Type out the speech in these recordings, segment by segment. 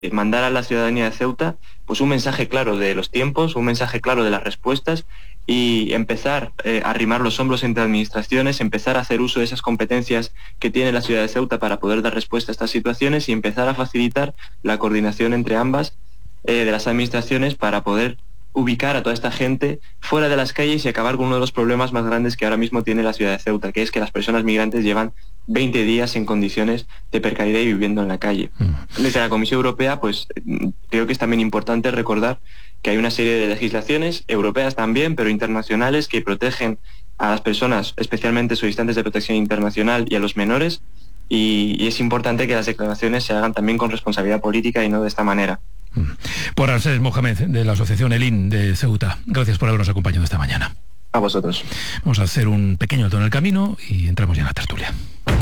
mandar a la ciudadanía de Ceuta pues un mensaje claro de los tiempos, un mensaje claro de las respuestas y empezar a arrimar los hombros entre administraciones, empezar a hacer uso de esas competencias que tiene la ciudad de Ceuta para poder dar respuesta a estas situaciones y empezar a facilitar la coordinación entre ambas de las administraciones para poder ubicar a toda esta gente fuera de las calles y acabar con uno de los problemas más grandes que ahora mismo tiene la ciudad de Ceuta, que es que las personas migrantes llevan 20 días en condiciones de precariedad y viviendo en la calle. Desde la Comisión Europea, pues creo que es también importante recordar que hay una serie de legislaciones europeas también, pero internacionales, que protegen a las personas, especialmente solicitantes de protección internacional y a los menores, y es importante que las declaraciones se hagan también con responsabilidad política y no de esta manera. Por Ansés Mohamed, de la Asociación ELIN de Ceuta, gracias por habernos acompañado esta mañana. A vosotros. Vamos a hacer un pequeño alto en el camino y entramos ya en la tertulia.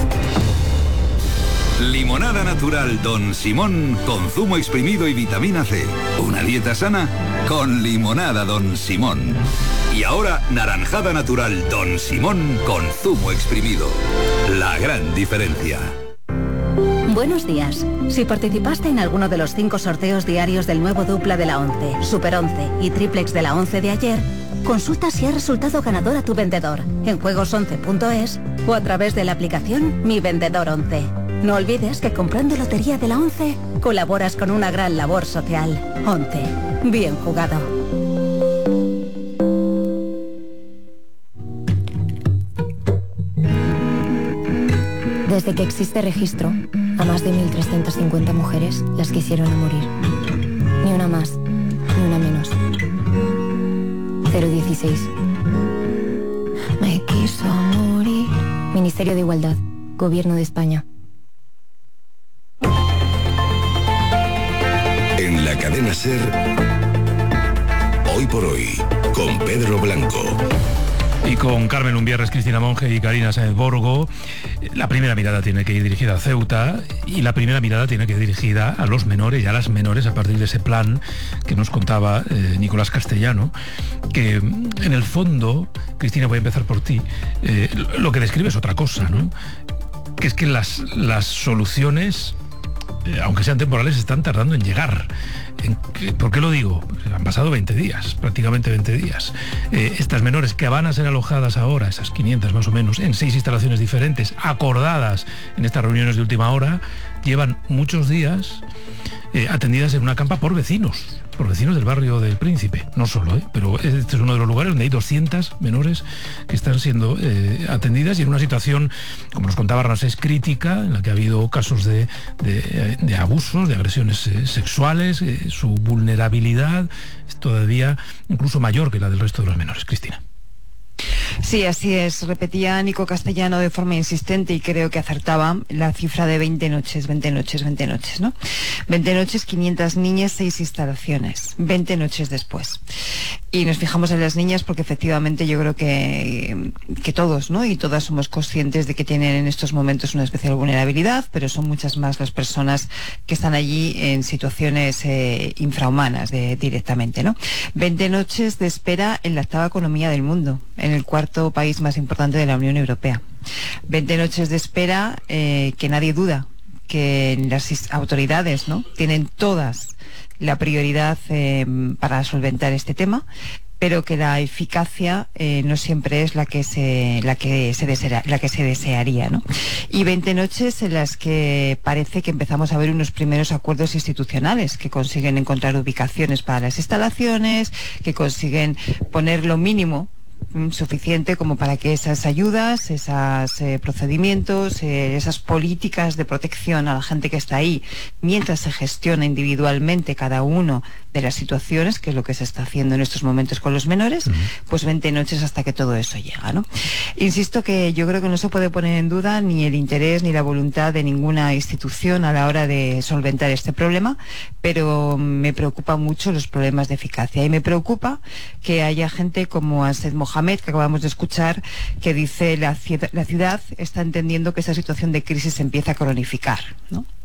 Limonada natural Don Simón con zumo exprimido y vitamina C. Una dieta sana con limonada Don Simón. Y ahora naranjada natural Don Simón con zumo exprimido. La gran diferencia. Buenos días. Si participaste en alguno de los 5 sorteos diarios del nuevo dupla de la 11, Super 11 y triplex de la 11 de ayer, consulta si ha resultado ganador a tu vendedor en juegos11.es o a través de la aplicación Mi Vendedor 11. No olvides que comprando Lotería de la 11 colaboras con una gran labor social. 11. Bien jugado. Desde que existe registro, a más de 1.350 mujeres las quisieron a morir. Ni una más, ni una menos. 016. Me quiso morir. Ministerio de Igualdad, Gobierno de España. En la cadena SER, Hoy por Hoy, con Pedro Blanco. Y con Carmen Umbierres, Cristina Monge y Karina Sáenz Borgo. La primera mirada tiene que ir dirigida a Ceuta y la primera mirada tiene que ir dirigida a los menores y a las menores a partir de ese plan que nos contaba Nicolás Castellano, que en el fondo, Cristina, voy a empezar por ti, lo que describe es otra cosa, ¿no? Que es que las soluciones, aunque sean temporales, están tardando en llegar. ¿Por qué lo digo? Han pasado 20 días, prácticamente 20 días. Estas menores que van a ser alojadas ahora, esas 500 más o menos, en 6 instalaciones diferentes, acordadas en estas reuniones de última hora, llevan muchos días atendidas en una campa por vecinos del barrio del Príncipe. No solo, pero este es uno de los lugares donde hay 200 menores que están siendo atendidas y en una situación, como nos contaba Ramsés, crítica, en la que ha habido casos de abusos, de agresiones sexuales. Su vulnerabilidad es todavía incluso mayor que la del resto de los menores. Cristina. Sí, así es. Repetía Nico Castellano de forma insistente y creo que acertaba la cifra de 20 noches, ¿no? 20 noches, 500 niñas, 6 instalaciones. 20 noches después. Y nos fijamos en las niñas porque efectivamente yo creo que todos, ¿no? Y todas somos conscientes de que tienen en estos momentos una especial vulnerabilidad, pero son muchas más las personas que están allí en situaciones infrahumanas directamente, ¿no? 20 noches de espera en la 8ª economía del mundo, en el 4º país más importante de la Unión Europea. 20 noches de espera que nadie duda que las autoridades, ¿no?, tienen todas la prioridad para solventar este tema, pero que la eficacia no siempre es la que se desearía, ¿no? Y 20 noches en las que parece que empezamos a ver unos primeros acuerdos institucionales que consiguen encontrar ubicaciones para las instalaciones, que consiguen poner lo mínimo suficiente como para que esas ayudas, esos procedimientos, esas políticas de protección a la gente que está ahí, mientras se gestiona individualmente cada uno de las situaciones, que es lo que se está haciendo en estos momentos con los menores, pues 20 noches hasta que todo eso llega, ¿no? Insisto que yo creo que no se puede poner en duda ni el interés ni la voluntad de ninguna institución a la hora de solventar este problema, pero me preocupan mucho los problemas de eficacia y me preocupa que haya gente como Ansés Mohamed, que acabamos de escuchar, que dice la ciudad está entendiendo que esa situación de crisis se empieza a cronificar, ¿no?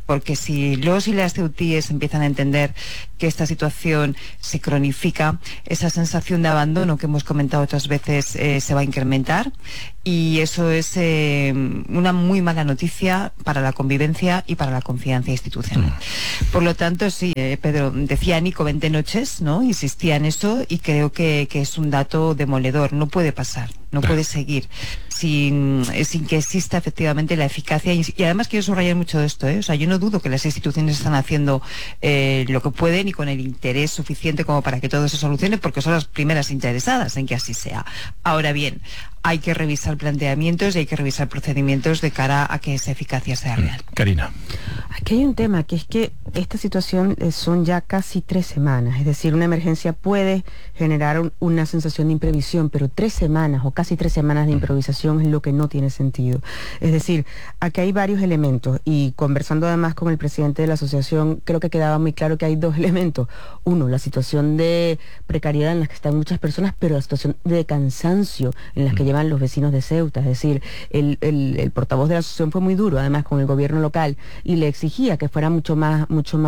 porque si los y las ceutíes empiezan a entender que esta situación se cronifica, esa sensación de abandono que hemos comentado otras veces se va a incrementar, y eso es una muy mala noticia para la convivencia y para la confianza institucional. Por lo tanto, sí, Pedro, decía Nico 20 noches, ¿no? Insistía en eso, y creo que es un dato demoledor. No puede pasar, no puede seguir sin que exista efectivamente la eficacia. Y además quiero subrayar mucho de esto, O sea, yo no dudo que las instituciones están haciendo lo que pueden y con el interés suficiente como para que todo se solucione, porque son las primeras interesadas en que así sea. Ahora bien, hay que revisar planteamientos y hay que revisar procedimientos de cara a que esa eficacia sea real. Karina. Aquí hay un tema, que es que esta situación son ya casi 3 semanas, es decir, una emergencia puede generar una sensación de imprevisión, pero 3 semanas o casi 3 semanas de improvisación es lo que no tiene sentido. Es decir, aquí hay varios elementos, y conversando además con el presidente de la asociación, creo que quedaba muy claro que hay 2 elementos. Uno, la situación de precariedad en la que están muchas personas, pero la situación de cansancio en la que llevan los vecinos de Ceuta. Es decir, el portavoz de la asociación fue muy duro además con el gobierno local y le exigía que fuera mucho más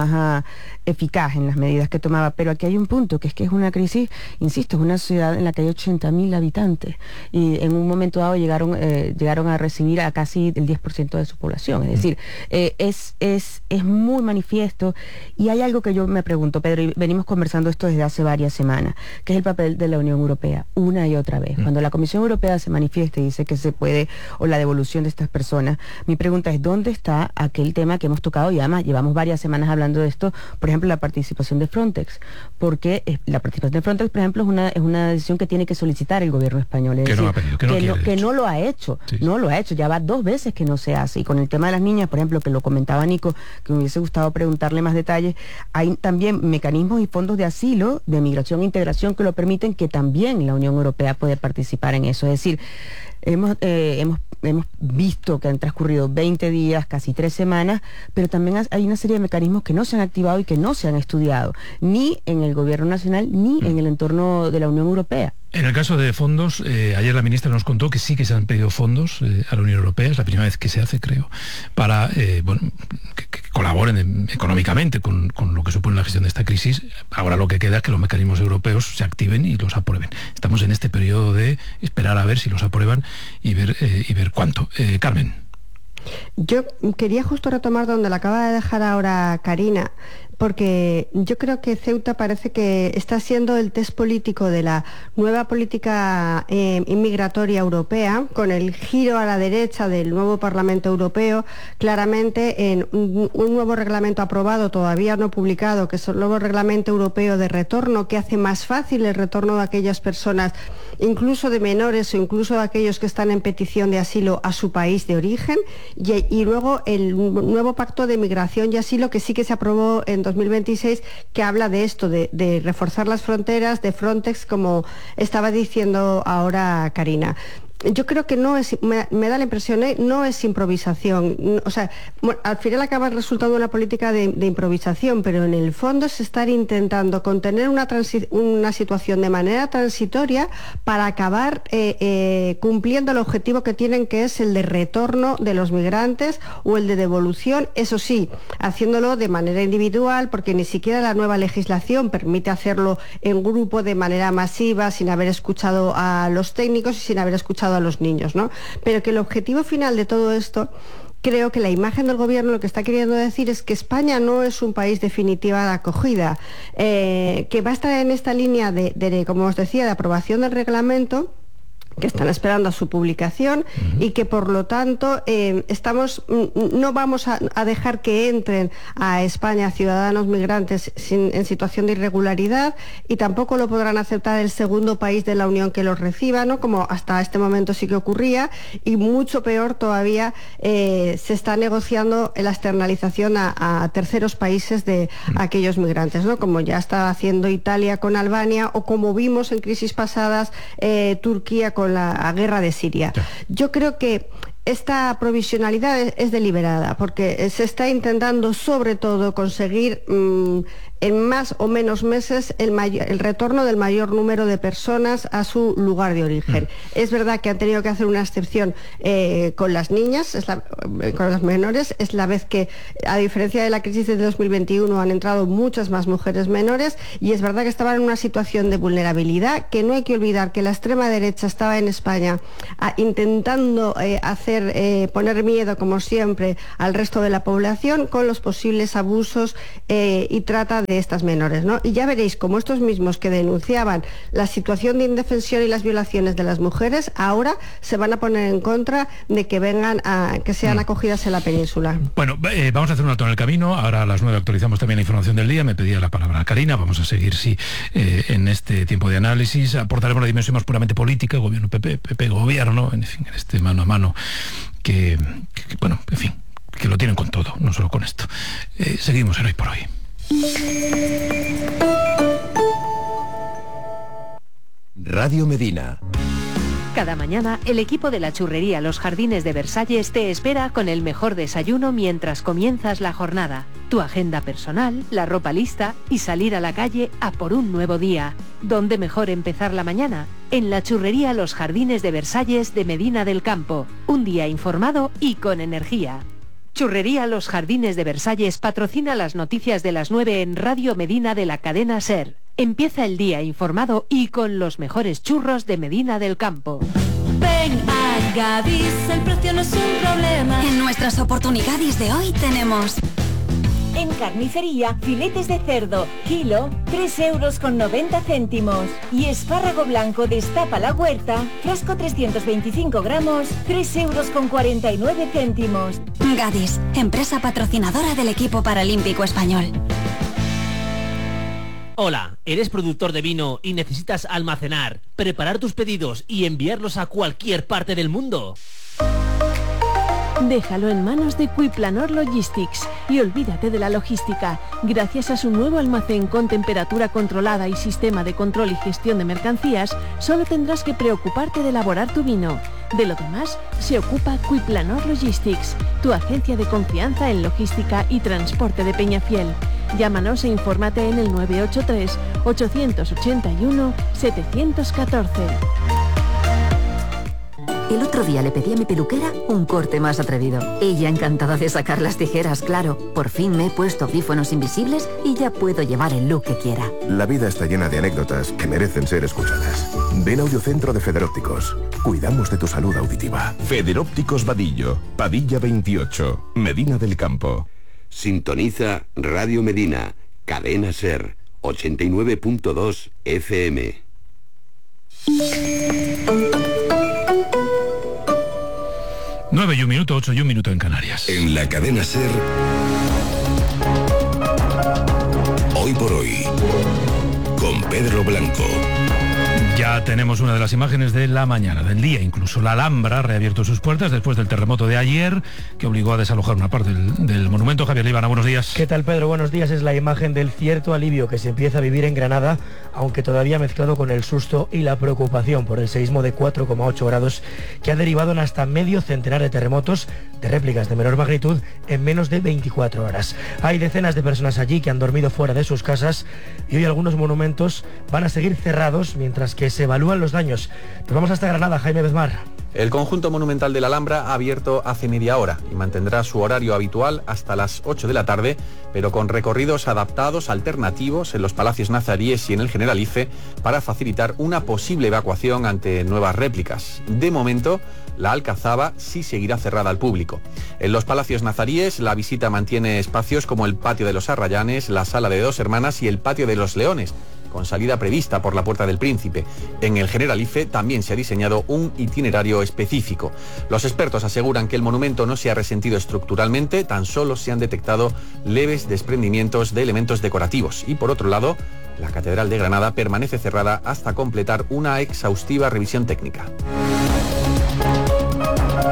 eficaz en las medidas que tomaba. Pero aquí hay un punto, que es una crisis, insisto, es una ciudad en la que hay 80.000 habitantes, y en un momento dado llegaron a recibir a casi el 10% de su población. Es decir, es muy manifiesto, y hay algo que yo me pregunto, Pedro, y venimos conversando esto desde hace varias semanas, que es el papel de la Unión Europea, una y otra vez. Cuando la Comisión Europea se manifiesta y dice que se puede, o la devolución de estas personas, mi pregunta es, ¿dónde está aquel tema que hemos tocado? Y además llevamos varias semanas hablando de esto, por ejemplo, la participación de Frontex, porque la participación de Frontex, por ejemplo, es una decisión que tiene que solicitar el gobierno español. Es decir, no lo ha hecho, no lo ha hecho, ya va 2 veces que no se hace. Y con el tema de las niñas, por ejemplo, que lo comentaba Nico, que me hubiese gustado preguntarle más detalles, hay también mecanismos y fondos de asilo, de migración e integración, que lo permiten, que también la Unión Europea puede participar en eso. Es decir, hemos visto que han transcurrido 20 días, casi 3 semanas, pero también hay una serie de mecanismos que no se han activado y que no se han estudiado, ni en el gobierno nacional, ni en el entorno de la Unión Europea. En el caso de fondos, ayer la ministra nos contó que sí que se han pedido fondos a la Unión Europea, es la primera vez que se hace, creo, para que colaboren económicamente con lo que supone la gestión de esta crisis. Ahora lo que queda es que los mecanismos europeos se activen y los aprueben. Estamos en este periodo de esperar a ver si los aprueban y ver cuánto. Carmen. Yo quería justo retomar donde la acaba de dejar ahora Karina, porque yo creo que Ceuta parece que está siendo el test político de la nueva política inmigratoria europea, con el giro a la derecha del nuevo Parlamento Europeo, claramente en un nuevo reglamento aprobado, todavía no publicado, que es el nuevo Reglamento Europeo de Retorno, que hace más fácil el retorno de aquellas personas, incluso de menores o incluso de aquellos que están en petición de asilo, a su país de origen, y luego el nuevo Pacto de Migración y Asilo, que sí que se aprobó en 2026, que habla de esto, de reforzar las fronteras, de Frontex, como estaba diciendo ahora Karina. Yo creo que no es, me da la impresión, no es improvisación. O sea, al final acaba resultando una política de improvisación, pero en el fondo es estar intentando contener una situación de manera transitoria para acabar cumpliendo el objetivo que tienen, que es el de retorno de los migrantes o el de devolución, eso sí, haciéndolo de manera individual, porque ni siquiera la nueva legislación permite hacerlo en grupo de manera masiva, sin haber escuchado a los técnicos y sin haber escuchado a los niños, ¿no? Pero que el objetivo final de todo esto, creo que la imagen del gobierno lo que está queriendo decir es que España no es un país definitiva de acogida, que va a estar en esta línea de, como os decía, de aprobación del reglamento, que están esperando a su publicación, y que por lo tanto no vamos a dejar que entren a España ciudadanos migrantes en situación de irregularidad, y tampoco lo podrán aceptar el segundo país de la Unión que los reciba, ¿no? Como hasta este momento sí que ocurría, y mucho peor todavía, se está negociando la externalización a terceros países de aquellos migrantes, ¿no? Como ya está haciendo Italia con Albania, o como vimos en crisis pasadas Turquía con la guerra de Siria. Yo creo que esta provisionalidad es deliberada, porque se está intentando sobre todo conseguir en más o menos meses el retorno del mayor número de personas a su lugar de origen. Es verdad que han tenido que hacer una excepción con las niñas, con las menores. Es la vez que, a diferencia de la crisis de 2021, han entrado muchas más mujeres menores, y es verdad que estaban en una situación de vulnerabilidad, que no hay que olvidar que la extrema derecha estaba en España intentando poner miedo, como siempre, al resto de la población con los posibles abusos y trata de estas menores, ¿no? Y ya veréis como estos mismos que denunciaban la situación de indefensión y las violaciones de las mujeres ahora se van a poner en contra de que vengan que sean acogidas en la península. Bueno, vamos a hacer un alto en el camino. Ahora a las 9 actualizamos también la información del día. Me pedía la palabra Karina. Vamos a seguir, en este tiempo de análisis. Aportaremos la dimensión más puramente política, gobierno PP gobierno, en fin, en este mano a mano que bueno, en fin, que lo tienen con todo, no solo con esto. Seguimos en Hoy por Hoy. Radio Medina. Cada mañana, el equipo de la churrería Los Jardines de Versalles te espera con el mejor desayuno mientras comienzas la jornada, tu agenda personal, la ropa lista y salir a la calle a por un nuevo día. ¿Dónde mejor empezar la mañana? En la churrería Los Jardines de Versalles de Medina del Campo. Un día informado y con energía. Churrería Los Jardines de Versalles patrocina las noticias de las 9 en Radio Medina de la cadena SER. Empieza el día informado y con los mejores churros de Medina del Campo. Ven a Gadis, el precio no es un problema. En nuestras oportunidades de hoy tenemos... En carnicería, filetes de cerdo, kilo, 3,90 €. Y espárrago blanco destapa la huerta, frasco 325 gramos, 3,49 €. Gadis, empresa patrocinadora del equipo paralímpico español. Hola, ¿eres productor de vino y necesitas almacenar, preparar tus pedidos y enviarlos a cualquier parte del mundo? Déjalo en manos de Quiplanor Logistics y olvídate de la logística. Gracias a su nuevo almacén con temperatura controlada y sistema de control y gestión de mercancías, solo tendrás que preocuparte de elaborar tu vino. De lo demás, se ocupa Quiplanor Logistics, tu agencia de confianza en logística y transporte de Peñafiel. Llámanos e infórmate en el 983 881 714. El otro día le pedí a mi peluquera un corte más atrevido. Ella encantada de sacar las tijeras, claro. Por fin me he puesto audífonos invisibles y ya puedo llevar el look que quiera. La vida está llena de anécdotas que merecen ser escuchadas. Ven a Audiocentro de Federópticos. Cuidamos de tu salud auditiva. Federópticos Vadillo, Padilla 28, Medina del Campo. Sintoniza Radio Medina, cadena SER, 89.2 FM. 9 y 1 minuto, 8 y 1 minuto en Canarias. En la cadena SER, Hoy por Hoy, con Pedro Blanco. Ya tenemos una de las imágenes de la mañana, del día incluso. La Alhambra ha reabierto sus puertas después del terremoto de ayer, que obligó a desalojar una parte del monumento. Javier Líbana, buenos días. ¿Qué tal, Pedro? Buenos días. Es la imagen del cierto alivio que se empieza a vivir en Granada, aunque todavía mezclado con el susto y la preocupación por el seísmo de 4,8 grados que ha derivado en hasta medio centenar de terremotos de réplicas de menor magnitud en menos de 24 horas. Hay decenas de personas allí que han dormido fuera de sus casas y hoy algunos monumentos van a seguir cerrados mientras que se evalúan los daños. Nos vamos hasta Granada, Jaime Bezmar. El conjunto monumental de la Alhambra ha abierto hace media hora y mantendrá su horario habitual hasta las 8 de la tarde, pero con recorridos adaptados, alternativos, en los palacios nazaríes y en el Generalife para facilitar una posible evacuación ante nuevas réplicas. De momento, la Alcazaba sí seguirá cerrada al público. En los palacios nazaríes, la visita mantiene espacios como el patio de los Arrayanes, la sala de Dos Hermanas y el patio de los Leones, con salida prevista por la Puerta del Príncipe. En el Generalife también se ha diseñado un itinerario específico. Los expertos aseguran que el monumento no se ha resentido estructuralmente, tan solo se han detectado leves desprendimientos de elementos decorativos. Y por otro lado, la Catedral de Granada permanece cerrada hasta completar una exhaustiva revisión técnica.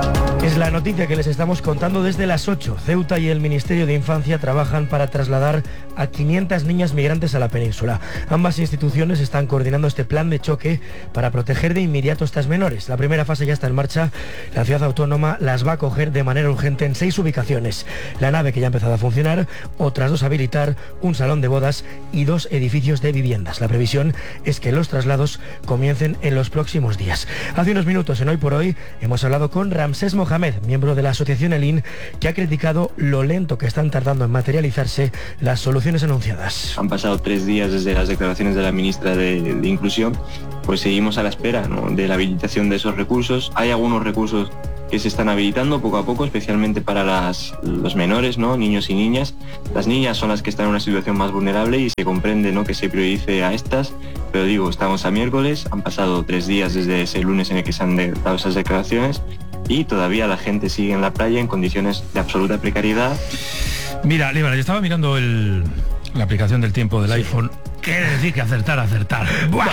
Es la noticia que les estamos contando desde las 8. Ceuta y el Ministerio de Infancia trabajan para trasladar a 500 niñas migrantes a la península. Ambas instituciones están coordinando este plan de choque para proteger de inmediato a estas menores. La primera fase ya está en marcha. La ciudad autónoma las va a acoger de manera urgente en 6 ubicaciones. La nave, que ya ha empezado a funcionar, otras 2 a habilitar, un salón de bodas y 2 edificios de viviendas. La previsión es que los traslados comiencen en los próximos días. Hace unos minutos, en Hoy por Hoy, hemos hablado con Ramsés Mohamed, miembro de la asociación ELIN, que ha criticado lo lento que están tardando en materializarse las soluciones anunciadas. Han pasado 3 días desde las declaraciones de la ministra de Inclusión, pues seguimos a la espera, ¿no?, de la habilitación de esos recursos. Hay algunos recursos que se están habilitando poco a poco, especialmente para los menores, ¿no?, niños y niñas. Las niñas son las que están en una situación más vulnerable y se comprende, ¿no?, que se priorice a estas, pero digo, estamos a miércoles, han pasado 3 días desde ese lunes en el que se han dado esas declaraciones y todavía la gente sigue en la playa en condiciones de absoluta precariedad. Mira, Líbana, yo estaba mirando la aplicación del tiempo del iPhone. Quiere decir que acertar. Bueno,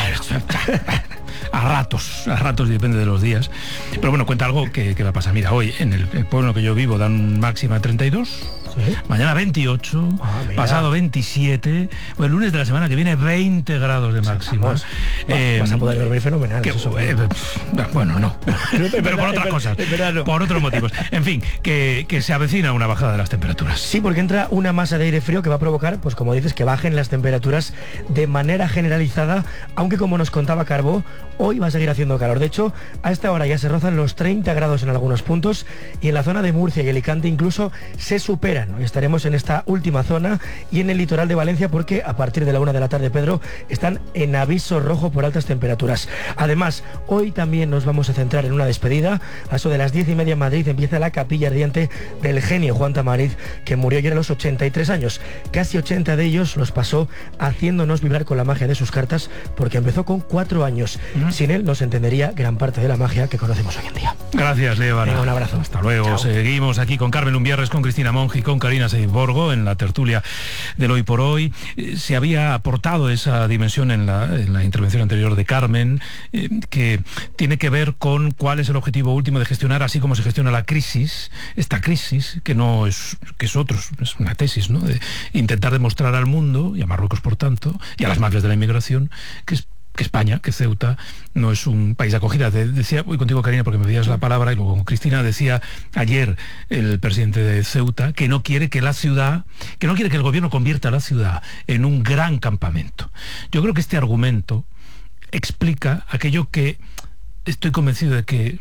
a ratos depende de los días. Pero bueno, cuenta algo que va a pasar. Mira, hoy en el pueblo que yo vivo dan máxima 32. ¿Sí? Mañana 28, pasado 27, el lunes de la semana que viene 20 grados de máxima. Vas a poder dormir fenomenal. Bueno, no. Pero por otras cosas, por otros motivos. En fin, que se avecina una bajada de las temperaturas. Sí, porque entra una masa de aire frío que va a provocar, pues como dices, que bajen las temperaturas de manera generalizada, aunque como nos contaba Carbó, hoy va a seguir haciendo calor. De hecho, a esta hora ya se rozan los 30 grados en algunos puntos y en la zona de Murcia y Alicante incluso se superan. Estaremos en esta última zona y en el litoral de Valencia porque a partir de la 1 de la tarde, Pedro, están en aviso rojo por altas temperaturas. Además, hoy también nos vamos a centrar en una despedida. A eso de las 10:30 en Madrid empieza la capilla ardiente del genio Juan Tamariz, que murió ayer a los 83 años. Casi 80 de ellos los pasó haciéndonos vibrar con la magia de sus cartas, porque empezó con 4 años. Sin él no se entendería gran parte de la magia que conocemos hoy en día. Gracias, Líbana. Un abrazo. Hasta luego. Chao. Seguimos aquí con Carmen Lumbierres, con Cristina Monge y con Karina Saiz-Borgo en la tertulia del Hoy por Hoy. Se había aportado esa dimensión en la intervención anterior de Carmen, que tiene que ver con cuál es el objetivo último de gestionar, así como se gestiona la crisis, esta crisis, que no es, que es es una tesis, ¿no?, de intentar demostrar al mundo, y a Marruecos por tanto, y a las mafias de la inmigración, que España, que Ceuta, no es un país de acogida. Decía, voy contigo, Karina, porque me pedías la palabra, y luego con Cristina, decía ayer el presidente de Ceuta que no quiere que el gobierno convierta a la ciudad en un gran campamento. Yo creo que este argumento explica aquello que estoy convencido de que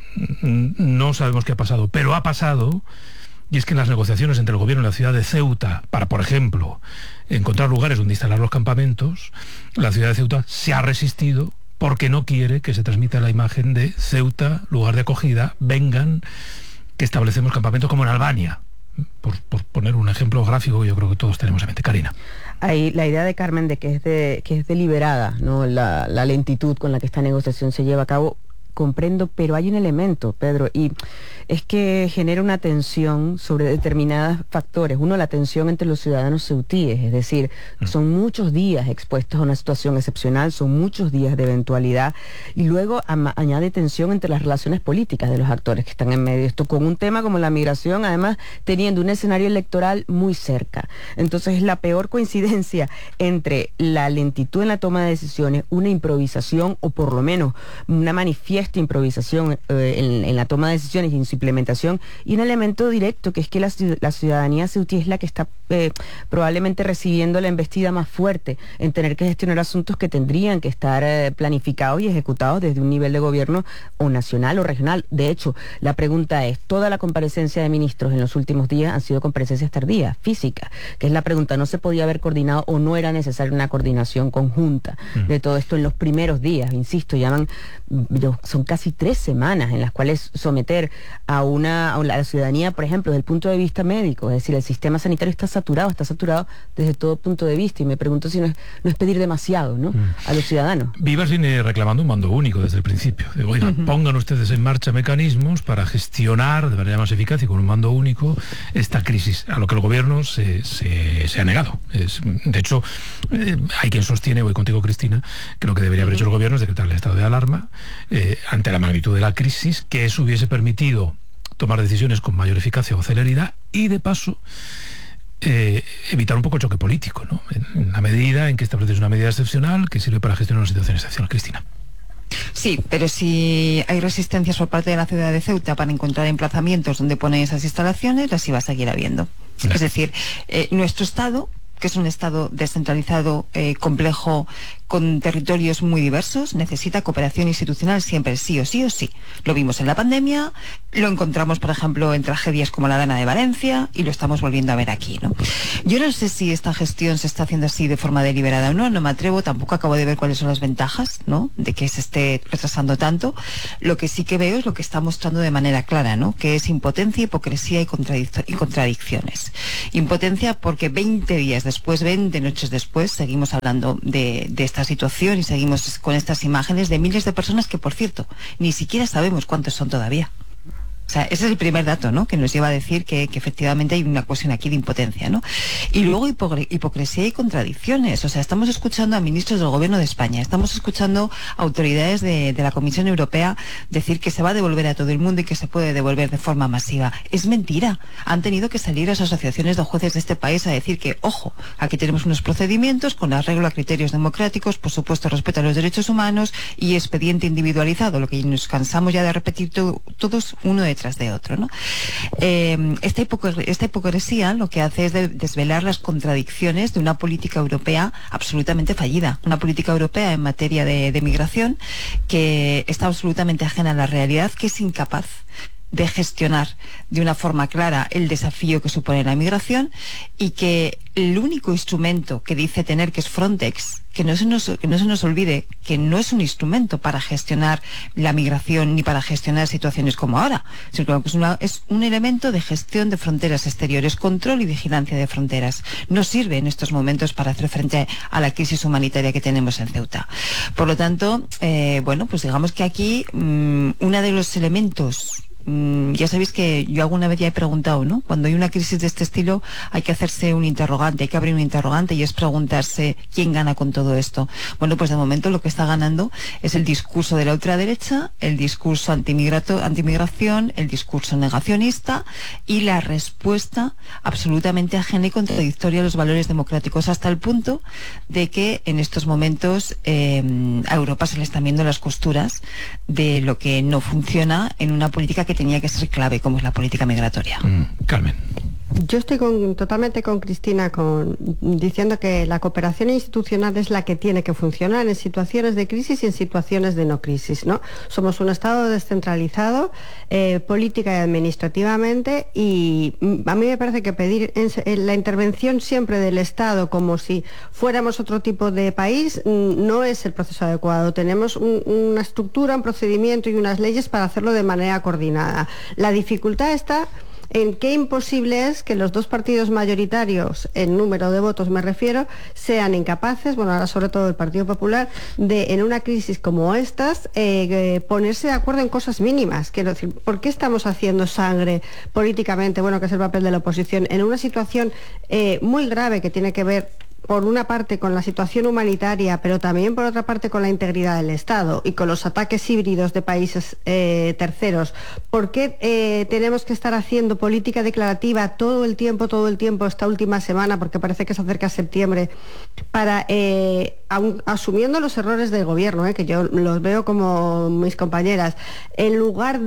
no sabemos qué ha pasado, pero ha pasado. Y es que en las negociaciones entre el gobierno y la ciudad de Ceuta, para, por ejemplo, encontrar lugares donde instalar los campamentos, la ciudad de Ceuta se ha resistido porque no quiere que se transmita la imagen de Ceuta, lugar de acogida, vengan, que establecemos campamentos como en Albania. Por poner un ejemplo gráfico que yo creo que todos tenemos en mente. Karina. Ahí la idea de Carmen de que es deliberada, ¿no?, la lentitud con la que esta negociación se lleva a cabo, comprendo, pero hay un elemento, Pedro, y es que genera una tensión sobre determinados factores. Uno, la tensión entre los ciudadanos ceutíes, es decir, son muchos días expuestos a una situación excepcional, son muchos días de eventualidad, y luego añade tensión entre las relaciones políticas de los actores que están en medio. Esto con un tema como la migración, además teniendo un escenario electoral muy cerca. Entonces es la peor coincidencia entre la lentitud en la toma de decisiones, una improvisación, o por lo menos una manifiesta improvisación en la toma de decisiones y en su implementación, y un elemento directo, que es que la ciudadanía ceutí es la que está probablemente recibiendo la embestida más fuerte en tener que gestionar asuntos que tendrían que estar planificados y ejecutados desde un nivel de gobierno o nacional o regional. De hecho, la pregunta es, toda la comparecencia de ministros en los últimos días han sido comparecencias tardías, físicas, que es la pregunta, ¿no se podía haber coordinado o no era necesaria una coordinación conjunta de todo esto en los primeros días? Insisto, son casi 3 semanas en las cuales someter a la ciudadanía, por ejemplo, desde el punto de vista médico, es decir, el sistema sanitario está saturado desde todo punto de vista, y me pregunto si no es pedir demasiado, ¿no?, a los ciudadanos. Vivas viene reclamando un mando único desde el principio. Digo, oigan, pongan ustedes en marcha mecanismos para gestionar de manera más eficaz y con un mando único esta crisis, a lo que el gobierno se ha negado. De hecho, hay quien sostiene, voy contigo, Cristina, que lo que debería haber hecho el gobierno es decretar el estado de alarma ante la magnitud de la crisis, que eso hubiese permitido tomar decisiones con mayor eficacia o celeridad y, de paso, evitar un poco el choque político, ¿no? En la medida en que establece una medida excepcional que sirve para gestionar una situación excepcional. Cristina. Sí, pero si hay resistencias por parte de la ciudad de Ceuta para encontrar emplazamientos donde ponen esas instalaciones, las iba a seguir habiendo. Claro. Es decir, nuestro Estado, que es un Estado descentralizado, complejo, con territorios muy diversos, necesita cooperación institucional siempre, sí o sí o sí. Lo vimos en la pandemia, lo encontramos, por ejemplo, en tragedias como la Dana de Valencia y lo estamos volviendo a ver aquí, ¿no? Yo no sé si esta gestión se está haciendo así de forma deliberada o no, no me atrevo, tampoco acabo de ver cuáles son las ventajas, ¿no?, de que se esté retrasando tanto. Lo que sí que veo es lo que está mostrando de manera clara, ¿no?, que es impotencia, hipocresía y contradicciones. Impotencia porque 20 días después, 20 noches después, seguimos hablando de esta situación y seguimos con estas imágenes de miles de personas que, por cierto, ni siquiera sabemos cuántos son todavía. O sea, ese es el primer dato, ¿no?, que nos lleva a decir que efectivamente hay una cuestión aquí de impotencia, ¿no? Y luego hipocresía y contradicciones. O sea, estamos escuchando a ministros del Gobierno de España, estamos escuchando a autoridades de la Comisión Europea decir que se va a devolver a todo el mundo y que se puede devolver de forma masiva. Es mentira. Han tenido que salir las asociaciones de jueces de este país a decir que, ojo, aquí tenemos unos procedimientos con arreglo a criterios democráticos, por supuesto respeto a los derechos humanos y expediente individualizado, lo que nos cansamos ya de repetir todos uno detrás de otro, ¿no? Esta hipocresía lo que hace es desvelar las contradicciones de una política europea absolutamente fallida, una política europea en materia de migración que está absolutamente ajena a la realidad, que es incapaz de gestionar de una forma clara el desafío que supone la migración y que el único instrumento que dice tener, que es Frontex, que no se nos olvide que no es un instrumento para gestionar la migración ni para gestionar situaciones como ahora, sino que es un elemento de gestión de fronteras exteriores, control y vigilancia de fronteras. No sirve en estos momentos para hacer frente a la crisis humanitaria que tenemos en Ceuta. Por lo tanto, bueno, pues digamos que aquí uno de los elementos, ya sabéis que yo alguna vez ya he preguntado, ¿no?, cuando hay una crisis de este estilo hay que hacerse un interrogante, hay que abrir un interrogante y es preguntarse quién gana con todo esto. Bueno, pues de momento lo que está ganando es el discurso de la ultraderecha, el discurso antimigración, el discurso negacionista y la respuesta absolutamente ajena y contradictoria a los valores democráticos, hasta el punto de que en estos momentos a Europa se le están viendo las costuras de lo que no funciona en una política que tenía que ser clave, como es la política migratoria. Carmen. Yo estoy totalmente con Cristina diciendo que la cooperación institucional es la que tiene que funcionar en situaciones de crisis y en situaciones de no crisis, ¿no? Somos un Estado descentralizado, política y administrativamente, y a mí me parece que pedir la intervención siempre del Estado como si fuéramos otro tipo de país no es el proceso adecuado. Tenemos una estructura, un procedimiento y unas leyes para hacerlo de manera coordinada. La dificultad está en qué imposible es que los dos partidos mayoritarios, en número de votos me refiero, sean incapaces, bueno, ahora sobre todo el Partido Popular, de en una crisis como estas ponerse de acuerdo en cosas mínimas. Quiero decir, ¿por qué estamos haciendo sangre políticamente, bueno, que es el papel de la oposición, en una situación muy grave que tiene que ver por una parte con la situación humanitaria, pero también por otra parte con la integridad del Estado y con los ataques híbridos de países terceros? ¿Por qué tenemos que estar haciendo política declarativa todo el tiempo, esta última semana, porque parece que se acerca septiembre, para asumiendo los errores del gobierno, que yo los veo como mis compañeras, en lugar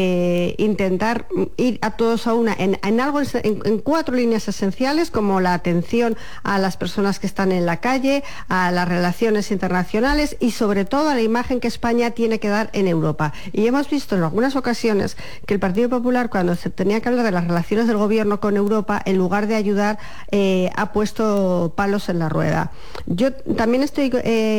de intentar ir a todos a una, en algo, en 4 líneas esenciales, como la atención a las personas que están en la calle, a las relaciones internacionales y sobre todo a la imagen que España tiene que dar en Europa? Y hemos visto en algunas ocasiones que el Partido Popular, cuando se tenía que hablar de las relaciones del gobierno con Europa, en lugar de ayudar, ha puesto palos en la rueda. Yo también estoy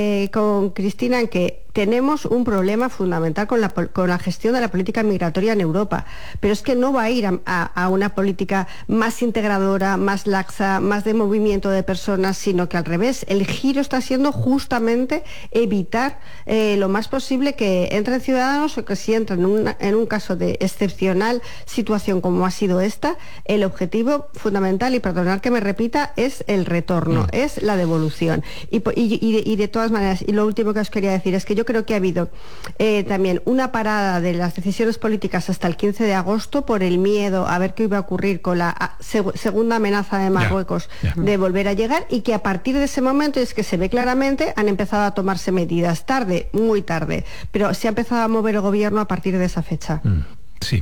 con Cristina en que tenemos un problema fundamental con la gestión de la política migratoria en Europa, pero es que no va a ir a una política más integradora, más laxa, más de movimiento de personas, sino que al revés, el giro está siendo justamente evitar lo más posible que entren ciudadanos, o que si entran en un caso de excepcional situación como ha sido esta, el objetivo fundamental, y perdonad que me repita, es el retorno, es la devolución. Y de todas maneras, y lo último que os quería decir es que yo creo que ha habido también una parada de las decisiones políticas hasta el 15 de agosto por el miedo a ver qué iba a ocurrir con la segunda amenaza de Marruecos de volver a llegar, y que a partir de ese momento, es que se ve claramente, han empezado a tomarse medidas tarde, muy tarde, pero se ha empezado a mover el gobierno a partir de esa fecha. Sí.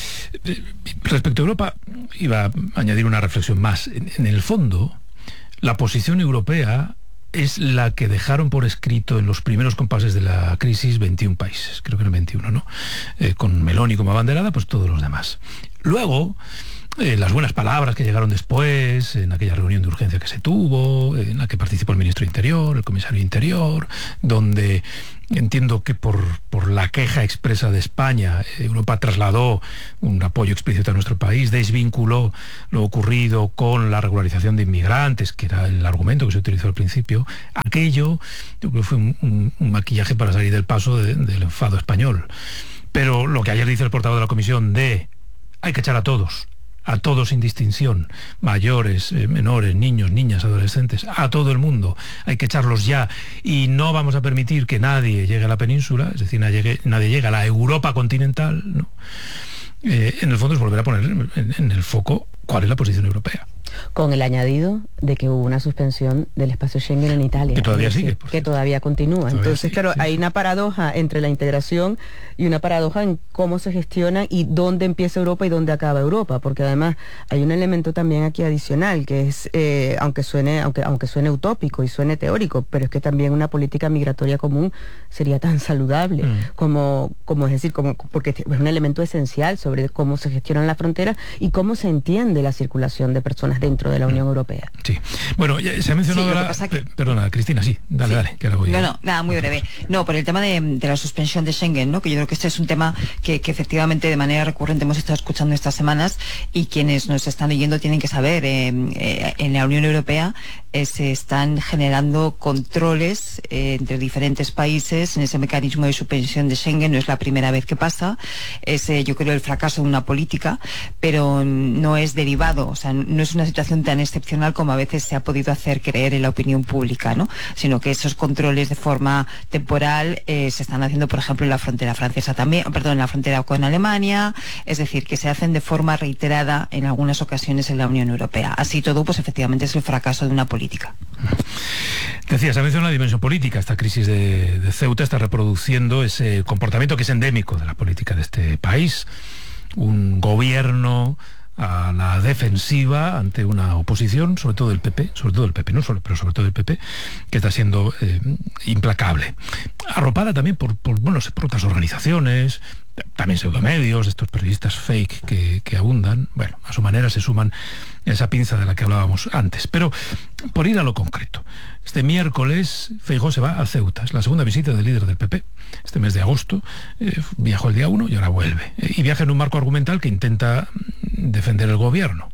Respecto a Europa, iba a añadir una reflexión más. En el fondo, la posición europea es la que dejaron por escrito en los primeros compases de la crisis 21 países, creo que eran 21, ¿no? Con Meloni como abanderada, pues todos los demás. Luego, las buenas palabras que llegaron después, en aquella reunión de urgencia que se tuvo, en la que participó el ministro de Interior, el comisario de Interior, donde entiendo que por la queja expresa de España, Europa trasladó un apoyo explícito a nuestro país, desvinculó lo ocurrido con la regularización de inmigrantes, que era el argumento que se utilizó al principio. Aquello, yo creo que fue un maquillaje para salir del paso del enfado español. Pero lo que ayer dice el portavoz de la Comisión hay que echar a todos sin distinción, mayores, menores, niños, niñas, adolescentes, a todo el mundo, hay que echarlos ya, y no vamos a permitir que nadie llegue a la península, es decir, nadie llegue a la Europa continental, ¿no? En el fondo es volver a poner en el foco cuál es la posición europea. Con el añadido de que hubo una suspensión del espacio Schengen en Italia. Que todavía sigue. Que todavía continúa. Entonces, claro, hay una paradoja entre la integración y una paradoja en cómo se gestiona y dónde empieza Europa y dónde acaba Europa. Porque además hay un elemento también aquí adicional, que es, aunque suene utópico y suene teórico, pero es que también una política migratoria común sería tan saludable como es decir, porque es un elemento esencial sobre cómo se gestionan las fronteras y cómo se entiende la circulación de personas dentro de la Unión Europea. Sí. Bueno, se ha mencionado perdona, Cristina, dale, que ahora voy. No, nada, muy breve. No, por el tema de la suspensión de Schengen, ¿no? Que yo creo que este es un tema que efectivamente de manera recurrente hemos estado escuchando estas semanas, y quienes nos están leyendo tienen que saber, en la Unión Europea se están generando controles entre diferentes países en ese mecanismo de suspensión de Schengen. No es la primera vez que pasa, es yo creo el fracaso de una política, pero no es derivado, o sea, no es una situación tan excepcional como a veces se ha podido hacer creer en la opinión pública, ¿no? Sino que esos controles de forma temporal se están haciendo, por ejemplo, en la frontera francesa también, en la frontera con Alemania, es decir, que se hacen de forma reiterada en algunas ocasiones en la Unión Europea. Así todo, pues efectivamente es el fracaso de una política. Decía, se ha mencionado la dimensión política. Esta crisis de Ceuta está reproduciendo ese comportamiento que es endémico de la política de este país. Un gobierno a la defensiva ante una oposición, sobre todo del PP, pero sobre todo del PP, que está siendo implacable. Arropada también por otras organizaciones, también pseudomedios, estos periodistas fake que abundan. Bueno, a su manera se suman esa pinza de la que hablábamos antes. Pero, por ir a lo concreto, este miércoles Feijóo se va a Ceuta. Es la segunda visita del líder del PP. Este mes de agosto viajó el día 1 y ahora vuelve. Y viaja en un marco argumental que intenta defender el gobierno.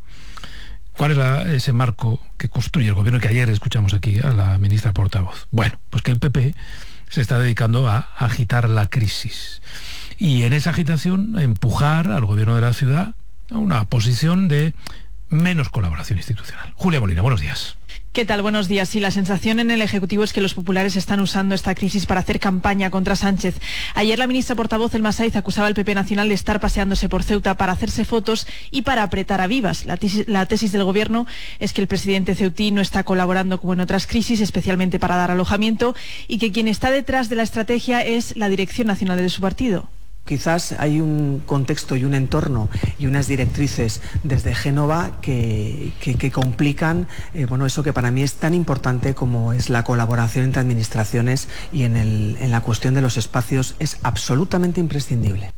¿Cuál es ese marco que construye el gobierno, que ayer escuchamos aquí a la ministra portavoz? Bueno, pues que el PP se está dedicando a agitar la crisis. Y en esa agitación a empujar al gobierno de la ciudad a una posición de menos colaboración institucional. Julia Molina, buenos días. ¿Qué tal? Buenos días. Sí, la sensación en el Ejecutivo es que los populares están usando esta crisis para hacer campaña contra Sánchez. Ayer la ministra portavoz, Elma Saiz, acusaba al PP Nacional de estar paseándose por Ceuta para hacerse fotos y para apretar a Vivas. La tesis del Gobierno es que el presidente ceutí no está colaborando como en otras crisis, especialmente para dar alojamiento, y que quien está detrás de la estrategia es la Dirección Nacional de su partido. Quizás hay un contexto y un entorno y unas directrices desde Génova que complican eso que para mí es tan importante como es la colaboración entre administraciones, y en la cuestión de los espacios es absolutamente imprescindible.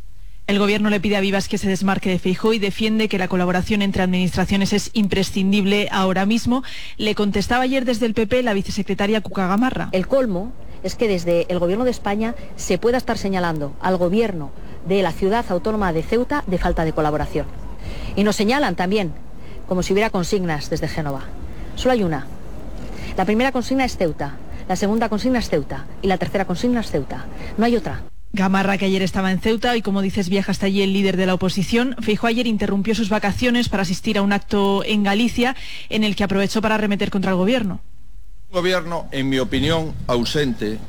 El Gobierno le pide a Vivas que se desmarque de Feijóo y defiende que la colaboración entre administraciones es imprescindible ahora mismo. Le contestaba ayer desde el PP la vicesecretaria Cuca Gamarra. El colmo es que desde el Gobierno de España se pueda estar señalando al Gobierno de la ciudad autónoma de Ceuta de falta de colaboración. Y nos señalan también como si hubiera consignas desde Génova. Solo hay una. La primera consigna es Ceuta, la segunda consigna es Ceuta y la tercera consigna es Ceuta. No hay otra. Gamarra, que ayer estaba en Ceuta y, como dices, viaja hasta allí el líder de la oposición. Feijóo ayer interrumpió sus vacaciones para asistir a un acto en Galicia en el que aprovechó para arremeter contra el Gobierno. Un gobierno, en mi opinión, ausente,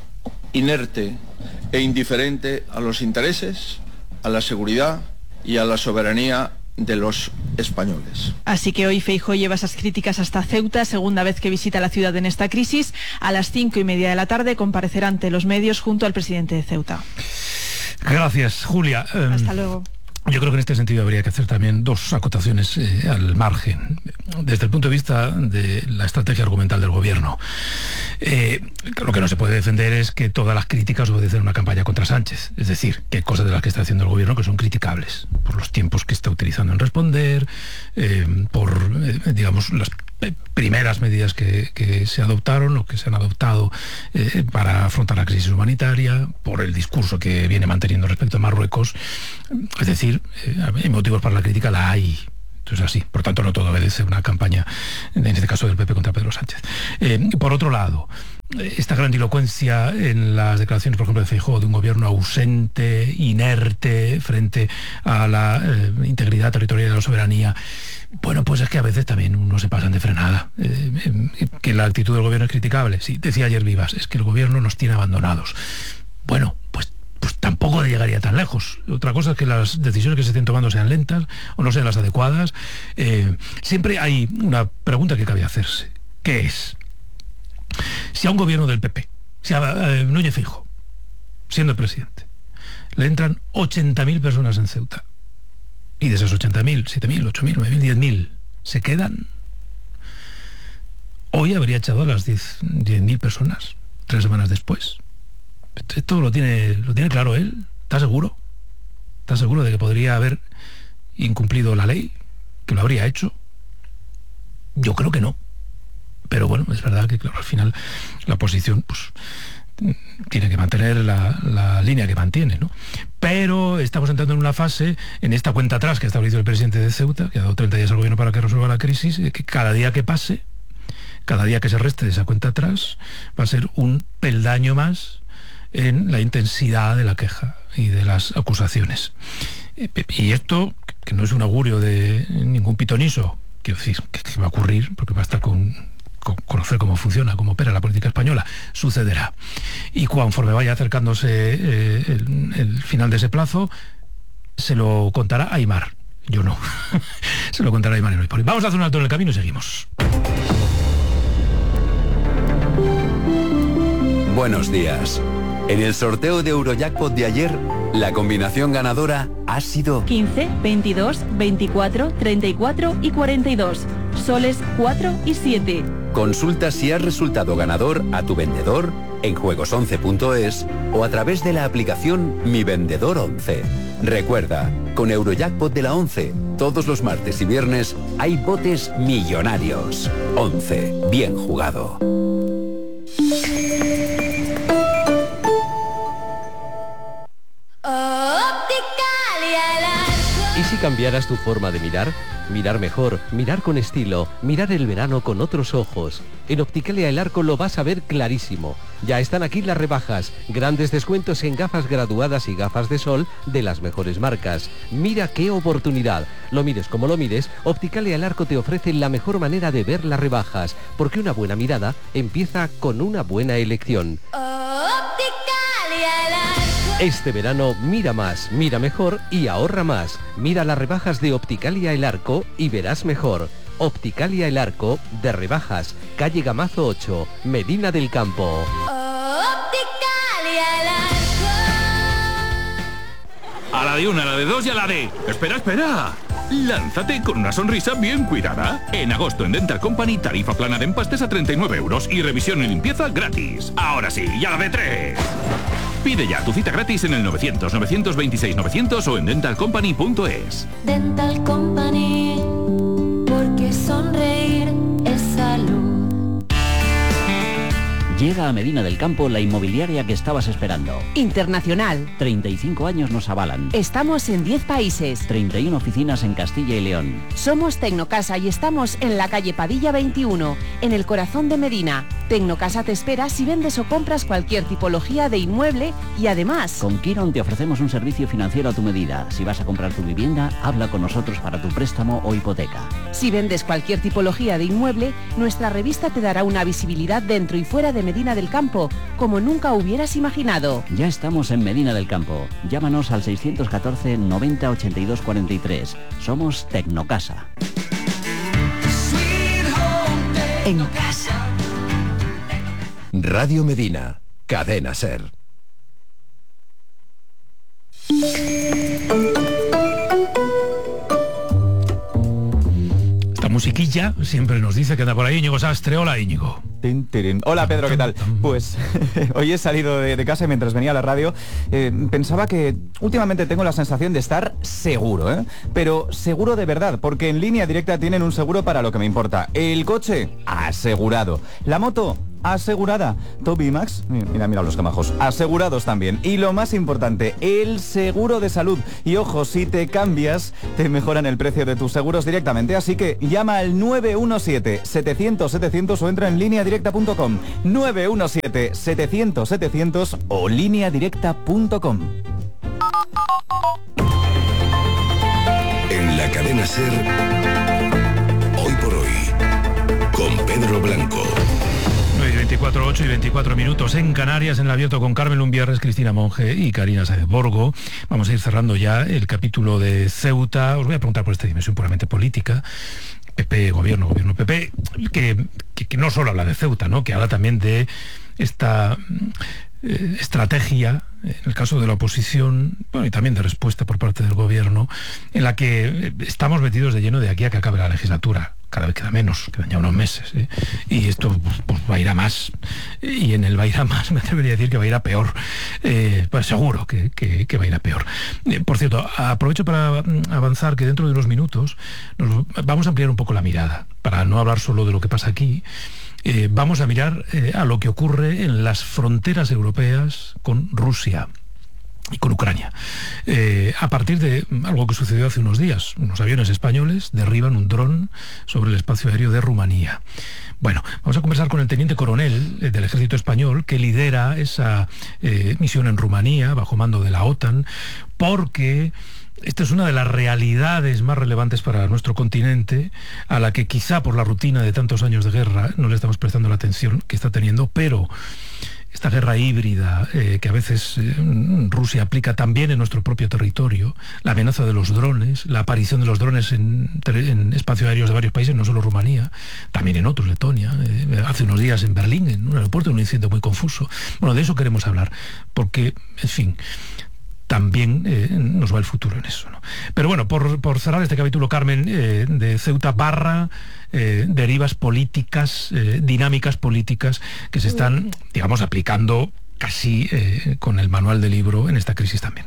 inerte e indiferente a los intereses, a la seguridad y a la soberanía de los españoles. Así que hoy Feijóo lleva esas críticas hasta Ceuta, segunda vez que visita la ciudad en esta crisis. A las 5:30 de la tarde comparecerá ante los medios junto al presidente de Ceuta. Gracias, Julia. Hasta luego. Yo creo que en este sentido habría que hacer también dos acotaciones al margen. Desde el punto de vista de la estrategia argumental del gobierno, lo que no se puede defender es que todas las críticas obedecen a una campaña contra Sánchez. Es decir, que hay cosas de las que está haciendo el gobierno que son criticables, por los tiempos que está utilizando en responder, por, digamos, las primeras medidas que se adoptaron o que se han adoptado para afrontar la crisis humanitaria, por el discurso que viene manteniendo respecto a Marruecos. Es decir, hay motivos para la crítica, la hay. Entonces así, por tanto no todo obedece a una campaña, en este caso del PP contra Pedro Sánchez. Por otro lado, esta grandilocuencia en las declaraciones, por ejemplo, de Feijóo, de un gobierno ausente, inerte, frente a la integridad territorial y la soberanía, bueno, pues es que a veces también uno se pasan de frenada. Que la actitud del gobierno es criticable. Sí, decía ayer Vivas, es que el gobierno nos tiene abandonados. Bueno, pues tampoco llegaría tan lejos. Otra cosa es que las decisiones que se estén tomando sean lentas o no sean las adecuadas. Siempre hay una pregunta que cabe hacerse, que es: si a un gobierno del PP, si a Núñez Feijóo, siendo el presidente, le entran 80.000 personas en Ceuta, y de esas 80.000, 7.000, 8.000, 9.000, 10.000 se quedan, hoy habría echado a las 10.000 personas 3 semanas después. Esto lo tiene claro él. ¿Está seguro? ¿Está seguro de que podría haber incumplido la ley? ¿Que lo habría hecho? Yo creo que no. Pero bueno, es verdad que claro, al final la oposición pues tiene que mantener la línea que mantiene, ¿no? Pero estamos entrando en una fase, en esta cuenta atrás que ha establecido el presidente de Ceuta, que ha dado 30 días al gobierno para que resuelva la crisis, que cada día que pase, cada día que se reste de esa cuenta atrás, va a ser un peldaño más en la intensidad de la queja y de las acusaciones. Y esto, que no es un augurio de ningún pitoniso, quiero decir, que va a ocurrir, porque basta con conocer cómo funciona, cómo opera la política española, sucederá. Y conforme vaya acercándose el final de ese plazo, se lo contará Aimar. Yo no. Se lo contará Aimar. Vamos a hacer un alto en el camino y seguimos. Buenos días. En el sorteo de Eurojackpot de ayer, la combinación ganadora ha sido 15, 22, 24, 34 y 42. Soles 4 y 7. Consulta si has resultado ganador a tu vendedor en juegos11.es o a través de la aplicación Mi Vendedor 11. Recuerda, con Eurojackpot de la 11, todos los martes y viernes hay botes millonarios. 11. Bien jugado. ¿Y si cambiaras tu forma de mirar? Mirar mejor, mirar con estilo, mirar el verano con otros ojos. En Opticalia El Arco lo vas a ver clarísimo. Ya están aquí las rebajas, grandes descuentos en gafas graduadas y gafas de sol de las mejores marcas. Mira qué oportunidad. Lo mires como lo mires, Opticalia El Arco te ofrece la mejor manera de ver las rebajas, porque una buena mirada empieza con una buena elección. Este verano mira más, mira mejor y ahorra más. Mira las rebajas de Opticalia El Arco y verás mejor. Opticalia El Arco de rebajas, calle Gamazo 8, Medina del Campo. A la de una, a la de dos y a la de... ¡Espera! Lánzate con una sonrisa bien cuidada. En agosto en Dental Company, tarifa plana de empastes a 39 euros y revisión y limpieza gratis. Ahora sí, y a la de 3. Pide ya tu cita gratis en el 900-926-900 o en dentalcompany.es. Dental Company, porque sonreír es salud. Llega a Medina del Campo la inmobiliaria que estabas esperando. Internacional. 35 años nos avalan. Estamos en 10 países. 31 oficinas en Castilla y León. Somos Tecnocasa y estamos en la calle Padilla 21, en el corazón de Medina. Tecnocasa te espera si vendes o compras cualquier tipología de inmueble y además... Con Quiron te ofrecemos un servicio financiero a tu medida. Si vas a comprar tu vivienda, habla con nosotros para tu préstamo o hipoteca. Si vendes cualquier tipología de inmueble, nuestra revista te dará una visibilidad dentro y fuera de Medina del Campo como nunca hubieras imaginado. Ya estamos en Medina del Campo. Llámanos al 614 90 82 43. Somos Tecnocasa. En casa. Radio Medina, Cadena Ser. Esta musiquilla siempre nos dice que anda por ahí Íñigo Sastre. Hola, Íñigo. Hola Pedro, ¿qué tal? Pues hoy he salido de casa y mientras venía a la radio pensaba que últimamente tengo la sensación de estar seguro, pero seguro de verdad, porque en Línea Directa tienen un seguro para lo que me importa. El coche, asegurado. La moto, asegurada. Toby y Max, mira los camajos, asegurados también. Y lo más importante, el seguro de salud. Y ojo, si te cambias, te mejoran el precio de tus seguros directamente. Así que llama al 917-700-700 o entra en lineadirecta.com. 917-700-700 o lineadirecta.com. En la cadena Ser, hoy por hoy, con Pedro Blanco. 24, 8 y 24 minutos en Canarias, en el abierto con Carmen Lumbierres, Cristina Monge y Karina Sáenz Borgo. Vamos a ir cerrando ya el capítulo de Ceuta. Os voy a preguntar por esta dimensión puramente política. PP, gobierno PP, que no solo habla de Ceuta, ¿no? Que habla también de esta estrategia, en el caso de la oposición, bueno, y también de respuesta por parte del gobierno, en la que estamos metidos de lleno de aquí a que acabe la legislatura. Cada vez queda menos, quedan ya unos meses, y esto pues va a ir a más, y en el va a ir a más me atrevería a decir que va a ir a peor, pues seguro que va a ir a peor. Por cierto, aprovecho para avanzar que dentro de unos minutos vamos a ampliar un poco la mirada, para no hablar solo de lo que pasa aquí. Vamos a mirar a lo que ocurre en las fronteras europeas con Rusia y con Ucrania, a partir de algo que sucedió hace unos días. Unos aviones españoles derriban un dron sobre el espacio aéreo de Rumanía. Bueno, vamos a conversar con el teniente coronel del ejército español que lidera esa misión en Rumanía bajo mando de la OTAN, porque esta es una de las realidades más relevantes para nuestro continente, a la que quizá por la rutina de tantos años de guerra no le estamos prestando la atención que está teniendo, pero esta guerra híbrida que a veces Rusia aplica también en nuestro propio territorio, la amenaza de los drones, la aparición de los drones en espacios aéreos de varios países, no solo Rumanía, también en otros, Letonia, hace unos días en Berlín, en un aeropuerto, un incidente muy confuso. Bueno, de eso queremos hablar, porque, en fin, también nos va el futuro en eso, ¿no? Pero bueno, por cerrar este capítulo, Carmen, de Ceuta derivas políticas, dinámicas políticas que se están, digamos, aplicando casi con el manual del libro en esta crisis también.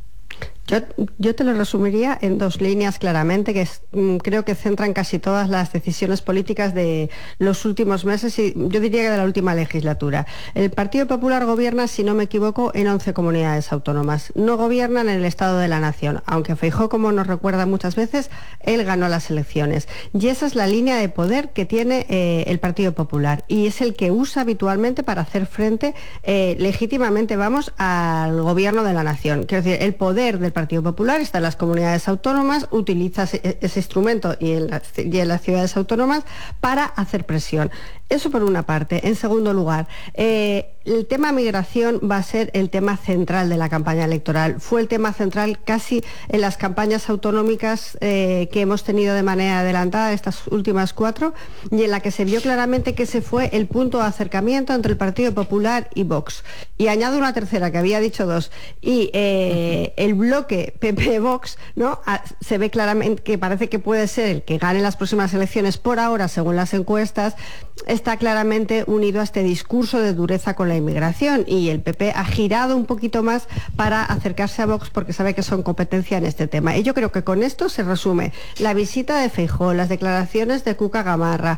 Yo te lo resumiría en dos líneas claramente, que creo que centran casi todas las decisiones políticas de los últimos meses y yo diría que de la última legislatura. El Partido Popular gobierna, si no me equivoco, en 11 comunidades autónomas. No gobiernan en el Estado de la Nación, aunque Feijóo, como nos recuerda muchas veces, él ganó las elecciones. Y esa es la línea de poder que tiene el Partido Popular y es el que usa habitualmente para hacer frente legítimamente, al gobierno de la Nación. Quiero decir, el poder del Partido Popular está en las comunidades autónomas, utiliza ese instrumento y en las ciudades autónomas para hacer presión. Eso por una parte. En segundo lugar, el tema migración va a ser el tema central de la campaña electoral. Fue el tema central casi en las campañas autonómicas que hemos tenido de manera adelantada, estas últimas 4, y en la que se vio claramente que ese fue el punto de acercamiento entre el Partido Popular y Vox. Y añado una tercera, que había dicho 2, y el bloque PP-Vox, ¿no? Se ve claramente que parece que puede ser el que gane las próximas elecciones por ahora, según las encuestas, está claramente unido a este discurso de dureza con la inmigración y el PP ha girado un poquito más para acercarse a Vox porque sabe que son competencia en este tema. Y yo creo que con esto se resume la visita de Feijóo, las declaraciones de Cuca Gamarra,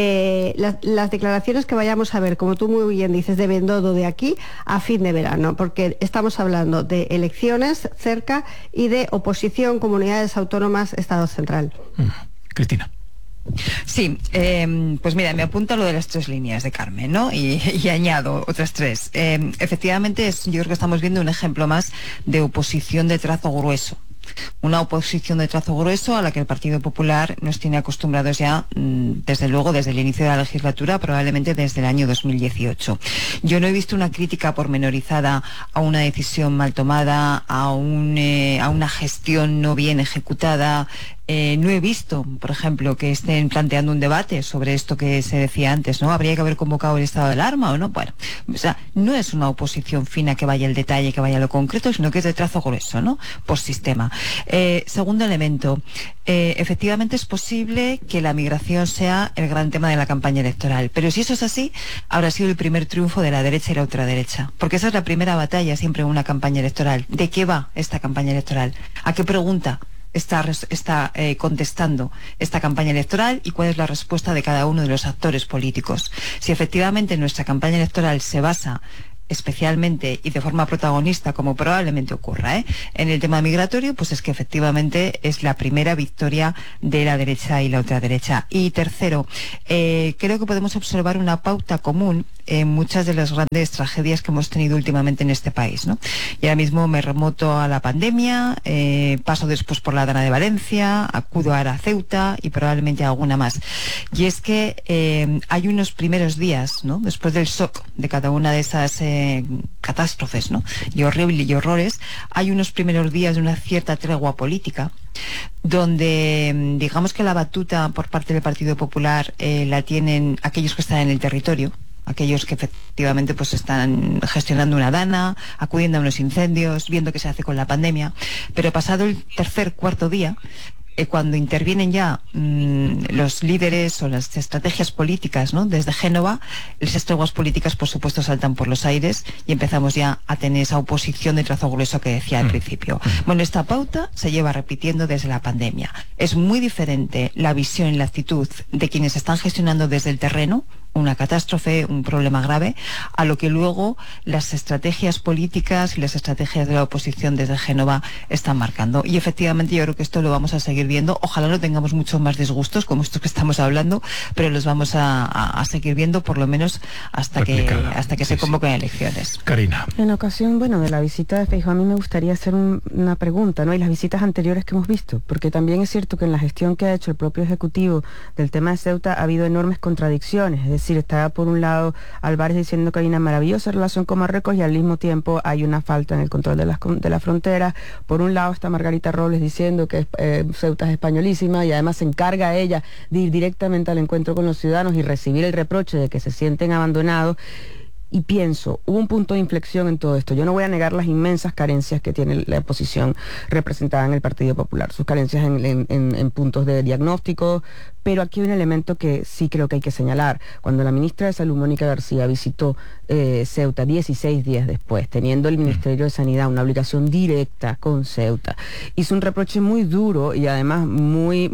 las declaraciones que vayamos a ver, como tú muy bien dices, de Bendodo de aquí a fin de verano, porque estamos hablando de elecciones cerca y de oposición, comunidades autónomas, Estado central. Cristina. Sí, pues mira, me apunta lo de las 3 líneas de Carmen, ¿no? Y añado otras 3. Efectivamente, yo creo que estamos viendo un ejemplo más de oposición de trazo grueso. Una oposición de trazo grueso a la que el Partido Popular nos tiene acostumbrados ya, desde luego, desde el inicio de la legislatura, probablemente desde el año 2018. Yo no he visto una crítica pormenorizada a una decisión mal tomada, a una gestión no bien ejecutada. No he visto, por ejemplo, que estén planteando un debate sobre esto que se decía antes, ¿no? ¿Habría que haber convocado el estado de alarma o no? Bueno, o sea, no es una oposición fina que vaya al detalle, que vaya a lo concreto, sino que es de trazo grueso, ¿no? Por sistema. Segundo elemento, efectivamente es posible que la migración sea el gran tema de la campaña electoral, pero si eso es así, habrá sido el primer triunfo de la derecha y la ultraderecha, porque esa es la primera batalla siempre en una campaña electoral. ¿De qué va esta campaña electoral? ¿A qué pregunta está contestando esta campaña electoral y cuál es la respuesta de cada uno de los actores políticos? Si efectivamente nuestra campaña electoral se basa especialmente y de forma protagonista, como probablemente ocurra, en el tema migratorio, pues es que efectivamente es la primera victoria de la derecha y la ultraderecha. Y tercero, creo que podemos observar una pauta común en muchas de las grandes tragedias que hemos tenido últimamente en este país, ¿no? Y ahora mismo me remoto a la pandemia, paso después por la Dana de Valencia, acudo ahora a Ceuta y probablemente a alguna más. Y es que hay unos primeros días, ¿no?, después del shock de cada una de esas catástrofes, ¿no?, y horrores, hay unos primeros días de una cierta tregua política, donde digamos que la batuta por parte del Partido Popular la tienen aquellos que están en el territorio, aquellos que efectivamente pues están gestionando una dana, acudiendo a unos incendios, viendo qué se hace con la pandemia, pero pasado el tercer, cuarto día, cuando intervienen ya los líderes o las estrategias políticas, ¿no?, desde Génova, las treguas políticas por supuesto saltan por los aires y empezamos ya a tener esa oposición de trazo grueso que decía al principio. Bueno, esta pauta se lleva repitiendo desde la pandemia. Es muy diferente la visión y la actitud de quienes están gestionando desde el terreno una catástrofe, un problema grave, a lo que luego las estrategias políticas y las estrategias de la oposición desde Génova están marcando. Y efectivamente yo creo que esto lo vamos a seguir viendo. Ojalá no tengamos muchos más disgustos como estos que estamos hablando, pero los vamos a seguir viendo por lo menos hasta que se convoquen elecciones. Karina. En ocasión, de la visita de Feijóo, a mí me gustaría hacer una pregunta, ¿no? Y las visitas anteriores que hemos visto, porque también es cierto que en la gestión que ha hecho el propio Ejecutivo del tema de Ceuta ha habido enormes contradicciones. Es decir, está por un lado Álvarez diciendo que hay una maravillosa relación con Marruecos y al mismo tiempo hay una falta en el control de la frontera. Por un lado está Margarita Robles diciendo que Ceuta es españolísima y además se encarga ella de ir directamente al encuentro con los ciudadanos y recibir el reproche de que se sienten abandonados. Y pienso, hubo un punto de inflexión en todo esto. Yo no voy a negar las inmensas carencias que tiene la oposición representada en el Partido Popular, sus carencias en puntos de diagnóstico, pero aquí hay un elemento que sí creo que hay que señalar. Cuando la ministra de Salud, Mónica García, visitó Ceuta 16 días después, teniendo el Ministerio de Sanidad una obligación directa con Ceuta, hizo un reproche muy duro y además muy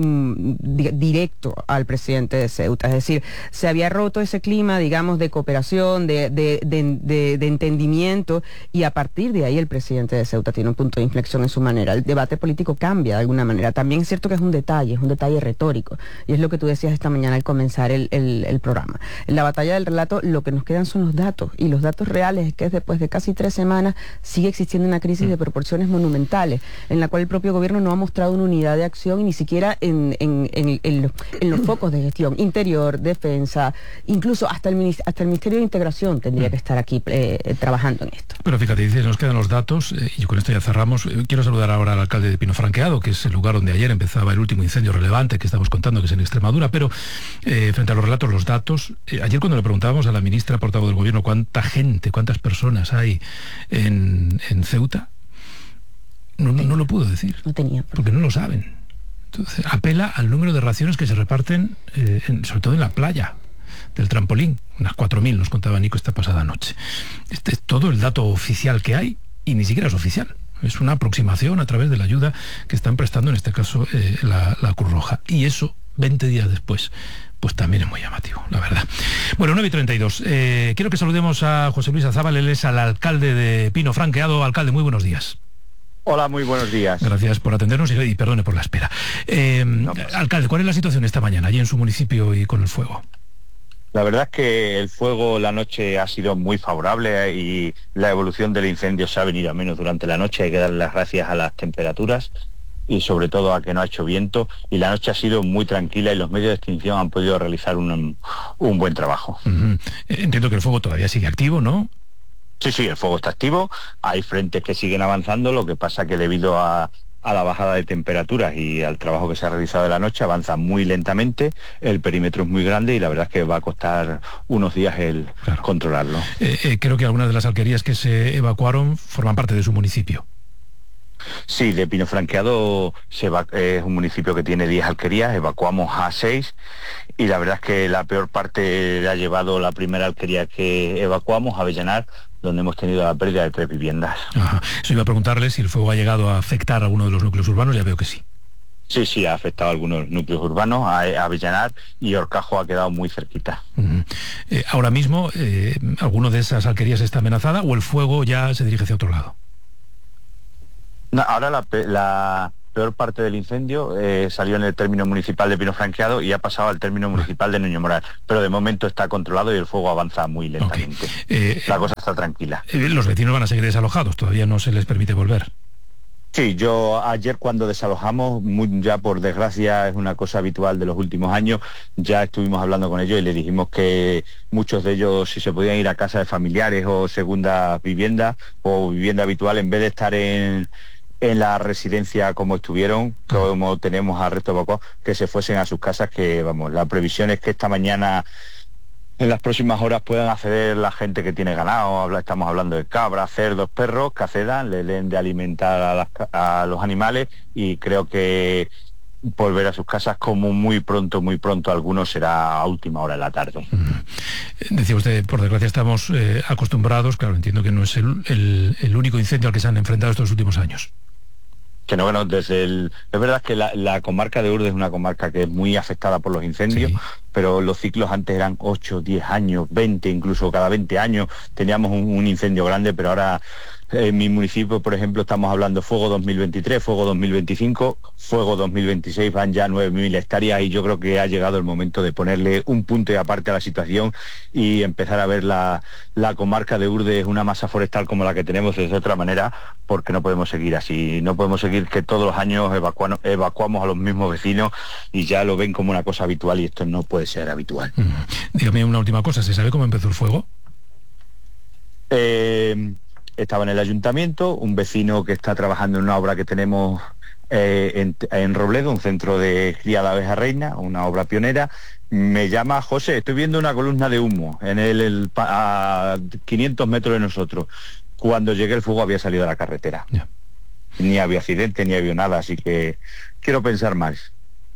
directo al presidente de Ceuta. Es decir, se había roto ese clima, digamos, de cooperación, de entendimiento, y a partir de ahí el presidente de Ceuta tiene un punto de inflexión en su manera. El debate político cambia de alguna manera. También es cierto que es un detalle retórico, y es lo que tú decías esta mañana al comenzar el programa. En la batalla del relato lo que nos quedan son los datos, y los datos reales es que después de casi 3 semanas sigue existiendo una crisis de proporciones monumentales, en la cual el propio gobierno no ha mostrado una unidad de acción, y ni siquiera en los focos de gestión, interior, defensa, incluso hasta el Ministerio de Integración tendría que estar aquí trabajando en esto. Pero fíjate, dices, nos quedan los datos, y con esto ya cerramos. Quiero saludar ahora al alcalde de Pino Franqueado, que es el lugar donde ayer empezaba el último incendio relevante que estamos contando, que es en Extremadura, pero frente a los relatos, los datos, ayer cuando le preguntábamos a la ministra portavoz del gobierno cuánta gente, cuántas personas hay en Ceuta, no lo pudo decir. No tenía. Porque no lo saben. Entonces, apela al número de raciones que se reparten, sobre todo en la playa del trampolín, unas 4.000 nos contaba Nico esta pasada noche. Este es todo el dato oficial que hay, y ni siquiera es oficial. Es una aproximación a través de la ayuda que están prestando, en este caso, la Cruz Roja. Y eso, 20 días después, pues también es muy llamativo, la verdad. Bueno, 9:32. Quiero que saludemos a José Luis Azábal, él es el alcalde de Pino Franqueado. Alcalde, muy buenos días. Hola, muy buenos días. Gracias por atendernos y perdone por la espera. Alcalde, ¿cuál es la situación esta mañana allí en su municipio y con el fuego? La verdad es que el fuego la noche ha sido muy favorable y la evolución del incendio se ha venido a menos durante la noche. Hay que dar las gracias a las temperaturas. y sobre todo a que no ha hecho viento, y la noche ha sido muy tranquila y los medios de extinción han podido realizar un buen trabajo. Entiendo que el fuego todavía sigue activo, ¿no? Sí, el fuego está activo, hay frentes que siguen avanzando, lo que pasa que debido a la bajada de temperaturas y al trabajo que se ha realizado de la noche, avanza muy lentamente, el perímetro es muy grande y la verdad es que va a costar unos días el controlarlo. Creo que algunas de las alquerías que se evacuaron forman parte de su municipio. Sí, de Pino Franqueado es un municipio que tiene 10 alquerías, evacuamos a 6 y la verdad es que la peor parte la ha llevado la primera alquería que evacuamos, Avellanar, donde hemos tenido la pérdida de 3 viviendas. Ajá. Eso iba a preguntarle si el fuego ha llegado a afectar a alguno de los núcleos urbanos, ya veo que sí. Sí, ha afectado a algunos núcleos urbanos, a Avellanar, y Horcajo ha quedado muy cerquita. Ahora mismo, ¿alguno de esas alquerías está amenazada o el fuego ya se dirige hacia otro lado? No, ahora la peor parte del incendio salió en el término municipal de Pino Franqueado y ha pasado al término municipal de Nuño Moral, pero de momento está controlado y el fuego avanza muy lentamente. La cosa está tranquila. Los vecinos van a seguir desalojados, todavía no se les permite volver. Sí, yo ayer cuando desalojamos, ya por desgracia es una cosa habitual de los últimos años, ya estuvimos hablando con ellos y les dijimos que muchos de ellos, si se podían ir a casa de familiares o segunda vivienda o vivienda habitual, en vez de estar en la residencia como estuvieron, como tenemos al resto evacuado, que se fuesen a sus casas, que vamos, la previsión es que esta mañana, en las próximas horas, puedan acceder la gente que tiene ganado, estamos hablando de cabras, cerdos, perros, que accedan, le den de alimentar a los animales, y creo que volver a sus casas como muy pronto, algunos será a última hora de la tarde. Decía usted, por desgracia estamos acostumbrados, claro, entiendo que no es el único incendio al que se han enfrentado estos últimos años. Que no, es verdad que la comarca de Urdes es una comarca que es muy afectada por los incendios, sí, pero los ciclos antes eran 8, 10 años, 20, incluso cada 20 años teníamos un incendio grande, pero ahora en mi municipio, por ejemplo, estamos hablando fuego 2023, fuego 2025, fuego 2026, van ya 9.000 hectáreas y yo creo que ha llegado el momento de ponerle un punto y aparte a la situación y empezar a ver la comarca de Urdes, una masa forestal como la que tenemos, de otra manera, porque no podemos seguir así, no podemos seguir que todos los años evacuamos a los mismos vecinos y ya lo ven como una cosa habitual y esto no puede ser habitual. Dígame una última cosa, ¿se sabe cómo empezó el fuego? Estaba en el ayuntamiento, un vecino que está trabajando en una obra que tenemos en Robledo, un centro de cría de abeja reina, una obra pionera, me llama: José, estoy viendo una columna de humo a 500 metros de nosotros. Cuando llegué el fuego había salido a la carretera. Yeah. Ni había accidente, ni había nada, así que quiero pensar más.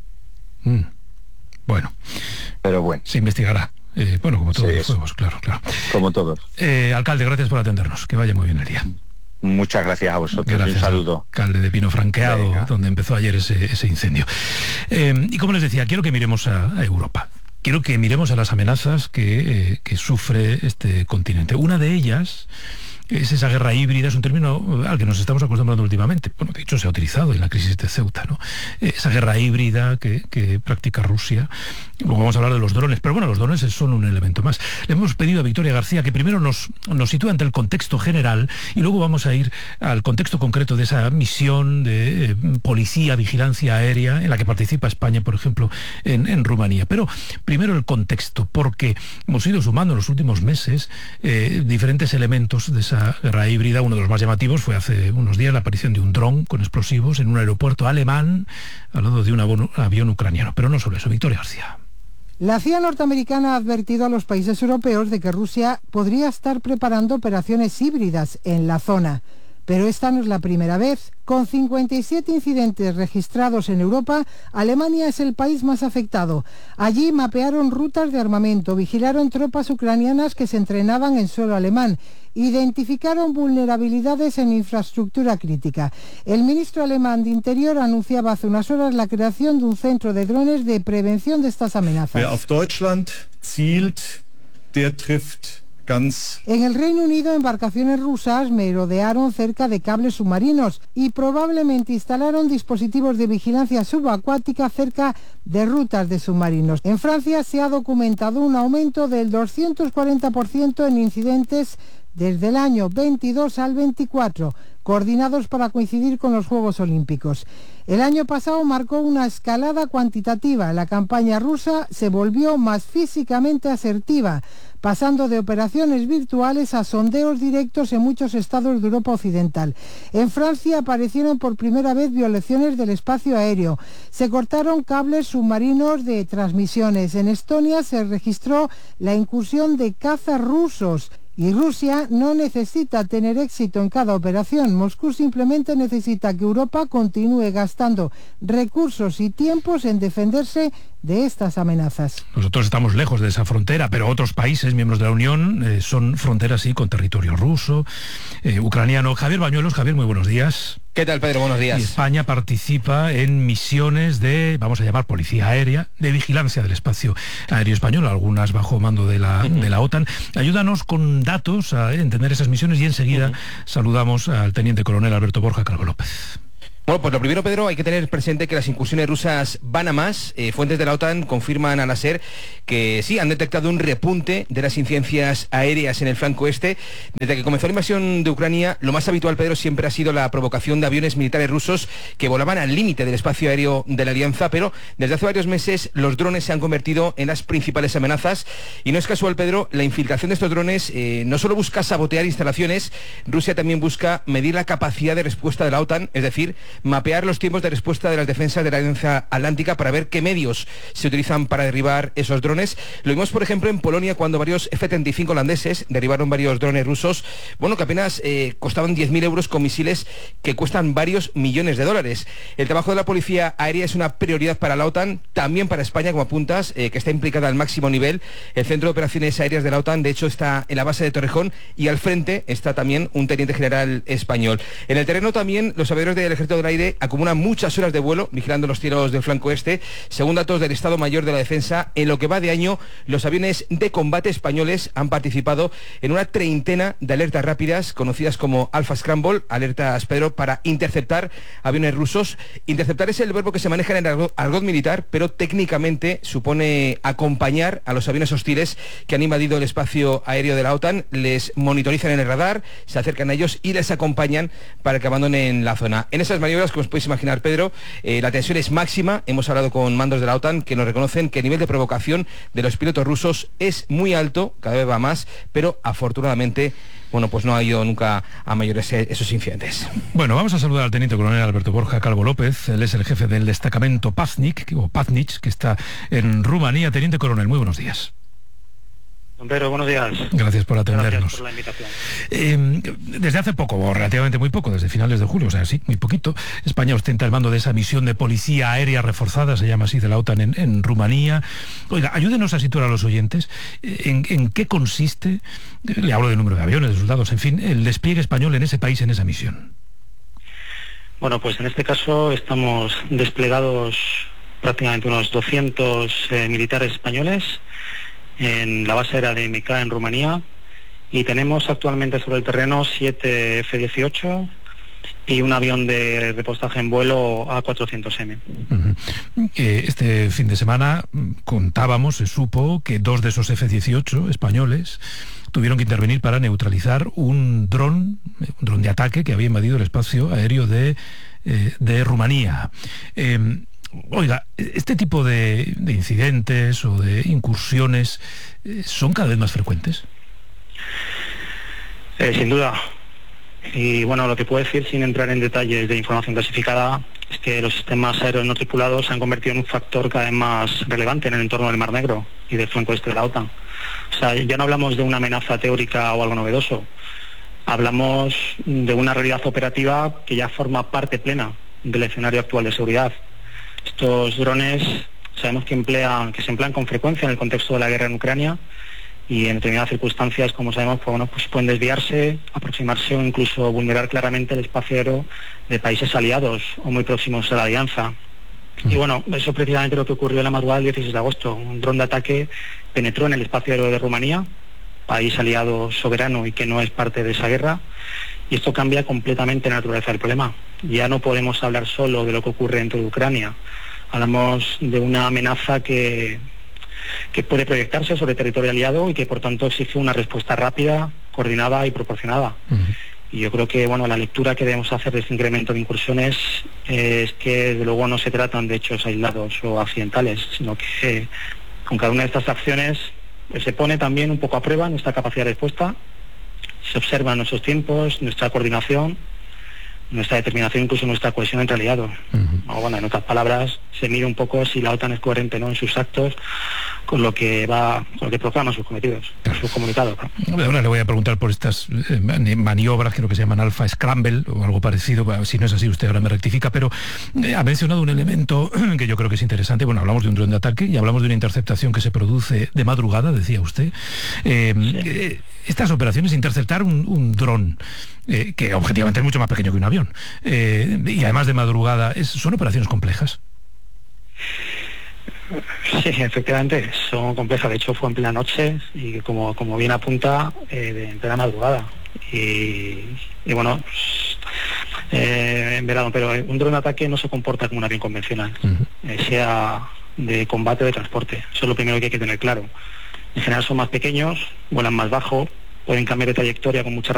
Bueno. Pero bueno. Se investigará. Bueno, como todos los fuegos, claro. Como todos. Alcalde, gracias por atendernos. Que vaya muy bien el día. Muchas gracias a vosotros. Gracias, un saludo. Alcalde de Pino Franqueado, donde empezó ayer ese incendio. Y como les decía, quiero que miremos a Europa. Quiero que miremos a las amenazas que sufre este continente. Una de ellas es esa guerra híbrida, es un término al que nos estamos acostumbrando últimamente. Bueno, de hecho se ha utilizado en la crisis de Ceuta, ¿no? Esa guerra híbrida que practica Rusia. Luego vamos a hablar de los drones, pero bueno, los drones son un elemento más. Le hemos pedido a Victoria García que primero nos sitúe ante el contexto general y luego vamos a ir al contexto concreto de esa misión de policía, vigilancia aérea en la que participa España, por ejemplo, en Rumanía. Pero primero el contexto, porque hemos ido sumando en los últimos meses diferentes elementos de esa guerra híbrida. Uno de los más llamativos fue hace unos días la aparición de un dron con explosivos en un aeropuerto alemán al lado de un avión ucraniano. Pero no solo eso, Victoria García. La CIA norteamericana ha advertido a los países europeos de que Rusia podría estar preparando operaciones híbridas en la zona. Pero esta no es la primera vez. Con 57 incidentes registrados en Europa, Alemania es el país más afectado. Allí mapearon rutas de armamento, vigilaron tropas ucranianas que se entrenaban en suelo alemán, identificaron vulnerabilidades en infraestructura crítica. El ministro alemán de Interior anunciaba hace unas horas la creación de un centro de drones de prevención de estas amenazas. Wer auf Deutschland zielt, der trifft. En el Reino Unido, embarcaciones rusas merodearon cerca de cables submarinos y probablemente instalaron dispositivos de vigilancia subacuática cerca de rutas de submarinos. En Francia se ha documentado un aumento del 240% en incidentes desde el año 22 al 24, coordinados para coincidir con los Juegos Olímpicos. El año pasado marcó una escalada cuantitativa. La campaña rusa se volvió más físicamente asertiva, pasando de operaciones virtuales a sondeos directos en muchos estados de Europa Occidental. En Francia aparecieron por primera vez violaciones del espacio aéreo. Se cortaron cables submarinos de transmisiones. En Estonia se registró la incursión de cazas rusos. Y Rusia no necesita tener éxito en cada operación. Moscú simplemente necesita que Europa continúe gastando recursos y tiempos en defenderse de estas amenazas. Nosotros estamos lejos de esa frontera, pero otros países miembros de la Unión son fronteras, sí, con territorio ruso, ucraniano. Javier Bañuelos. Javier, muy buenos días. ¿Qué tal, Pedro? Buenos días. Y España participa en misiones de, vamos a llamar, policía aérea, de vigilancia del espacio aéreo español, algunas bajo mando de la OTAN. Ayúdanos con datos a entender esas misiones y enseguida saludamos al teniente coronel Alberto Borja Calvo López. Bueno, pues lo primero, Pedro, hay que tener presente que las incursiones rusas van a más. Fuentes de la OTAN confirman a la SER que sí, han detectado un repunte de las incidencias aéreas en el flanco este. Desde que comenzó la invasión de Ucrania, lo más habitual, Pedro, siempre ha sido la provocación de aviones militares rusos que volaban al límite del espacio aéreo de la Alianza, pero desde hace varios meses los drones se han convertido en las principales amenazas. Y no es casual, Pedro, la infiltración de estos drones no solo busca sabotear instalaciones, Rusia también busca medir la capacidad de respuesta de la OTAN, es decir, mapear los tiempos de respuesta de las defensas de la Alianza Atlántica para ver qué medios se utilizan para derribar esos drones. Lo vimos, por ejemplo, en Polonia cuando varios F-35 holandeses derribaron varios drones rusos, bueno, que apenas costaban 10.000 euros con misiles que cuestan varios millones de dólares. El trabajo de la policía aérea es una prioridad para la OTAN, también para España, como apuntas, que está implicada al máximo nivel. El Centro de Operaciones Aéreas de la OTAN, de hecho, está en la base de Torrejón y al frente está también un teniente general español. En el terreno también los aviadores del Ejército del Aire acumulan muchas horas de vuelo vigilando los cielos del flanco este. Según datos del Estado Mayor de la Defensa, en lo que va de año, los aviones de combate españoles han participado en una treintena de alertas rápidas, conocidas como Alpha Scramble, alertas, Pedro, para interceptar aviones rusos. Interceptar es el verbo que se maneja en el argot militar, pero técnicamente supone acompañar a los aviones hostiles que han invadido el espacio aéreo de la OTAN, les monitorizan en el radar, se acercan a ellos y les acompañan para que abandonen la zona. En esas maniobras, como os podéis imaginar, Pedro, la tensión es máxima. Hemos hablado con mandos de la OTAN que nos reconocen que el nivel de provocación de los pilotos rusos es muy alto, cada vez va más, pero afortunadamente, bueno, pues no ha ido nunca a mayores esos incidentes. Bueno, vamos a saludar al teniente coronel Alberto Borja Calvo López. Él es el jefe del destacamento Paznic, que está en Rumanía. Teniente coronel, muy buenos días. Don Pedro, buenos días. Gracias por atendernos. Gracias por la invitación. Desde hace poco, o relativamente muy poco, desde finales de julio, o sea, sí, muy poquito, España ostenta el mando de esa misión de policía aérea reforzada, se llama así, de la OTAN en Rumanía. Oiga, ayúdenos a situar a los oyentes en qué consiste, le hablo del número de aviones, de soldados, en fin, el despliegue español en ese país, en esa misión. Bueno, pues en este caso estamos desplegados prácticamente unos 200 militares españoles en la base aérea de Mica, en Rumanía, y tenemos actualmente sobre el terreno 7 F-18 y un avión de repostaje en vuelo A400M. Este fin de semana contábamos, se supo que 2 de esos F-18 españoles tuvieron que intervenir para neutralizar un dron de ataque que había invadido el espacio aéreo de Rumanía. Oiga, este tipo de incidentes o de incursiones son cada vez más frecuentes. Sin duda. Y bueno, lo que puedo decir sin entrar en detalles de información clasificada es que los sistemas aéreos no tripulados se han convertido en un factor cada vez más relevante en el entorno del Mar Negro y del flanco este de la OTAN. O sea, ya no hablamos de una amenaza teórica o algo novedoso. Hablamos de una realidad operativa que ya forma parte plena del escenario actual de seguridad. Estos drones sabemos que se emplean con frecuencia en el contexto de la guerra en Ucrania y en determinadas circunstancias, como sabemos, pues pueden desviarse, aproximarse o incluso vulnerar claramente el espacio aéreo de países aliados o muy próximos a la Alianza. Y bueno, eso precisamente lo que ocurrió en la madrugada del 16 de agosto. Un dron de ataque penetró en el espacio aéreo de Rumanía, país aliado soberano y que no es parte de esa guerra, y esto cambia completamente la naturaleza del problema. Ya no podemos hablar solo de lo que ocurre dentro de Ucrania. Hablamos de una amenaza que que puede proyectarse sobre territorio aliado y que por tanto exige una respuesta rápida, coordinada y proporcionada. Y yo creo que la lectura que debemos hacer de este incremento de incursiones es que desde luego no se tratan de hechos aislados o accidentales, sino que con cada una de estas acciones se pone también un poco a prueba nuestra capacidad de respuesta, se observan nuestros tiempos, nuestra coordinación, nuestra determinación, incluso nuestra cohesión entre aliados. En otras palabras, se mide un poco si la OTAN es coherente, ¿no?, en sus actos con lo que proclama sus cometidos, sus comunicados, ¿no? Ahora le voy a preguntar por estas maniobras, creo que se llaman Alpha Scramble o algo parecido. Si no es así, usted ahora me rectifica, pero ha mencionado un elemento que yo creo que es interesante. Hablamos de un dron de ataque y hablamos de una interceptación que se produce de madrugada, decía usted. Estas operaciones, interceptar un dron, que objetivamente es mucho más pequeño que un avión, y además de madrugada, son operaciones complejas. Sí, efectivamente, son complejas. De hecho, fue en plena noche y como bien apunta, en plena madrugada. En verano, pero un dron de ataque no se comporta como un avión convencional, sea de combate o de transporte. Eso es lo primero que hay que tener claro. En general son más pequeños, vuelan más bajo, pueden cambiar de trayectoria con mucha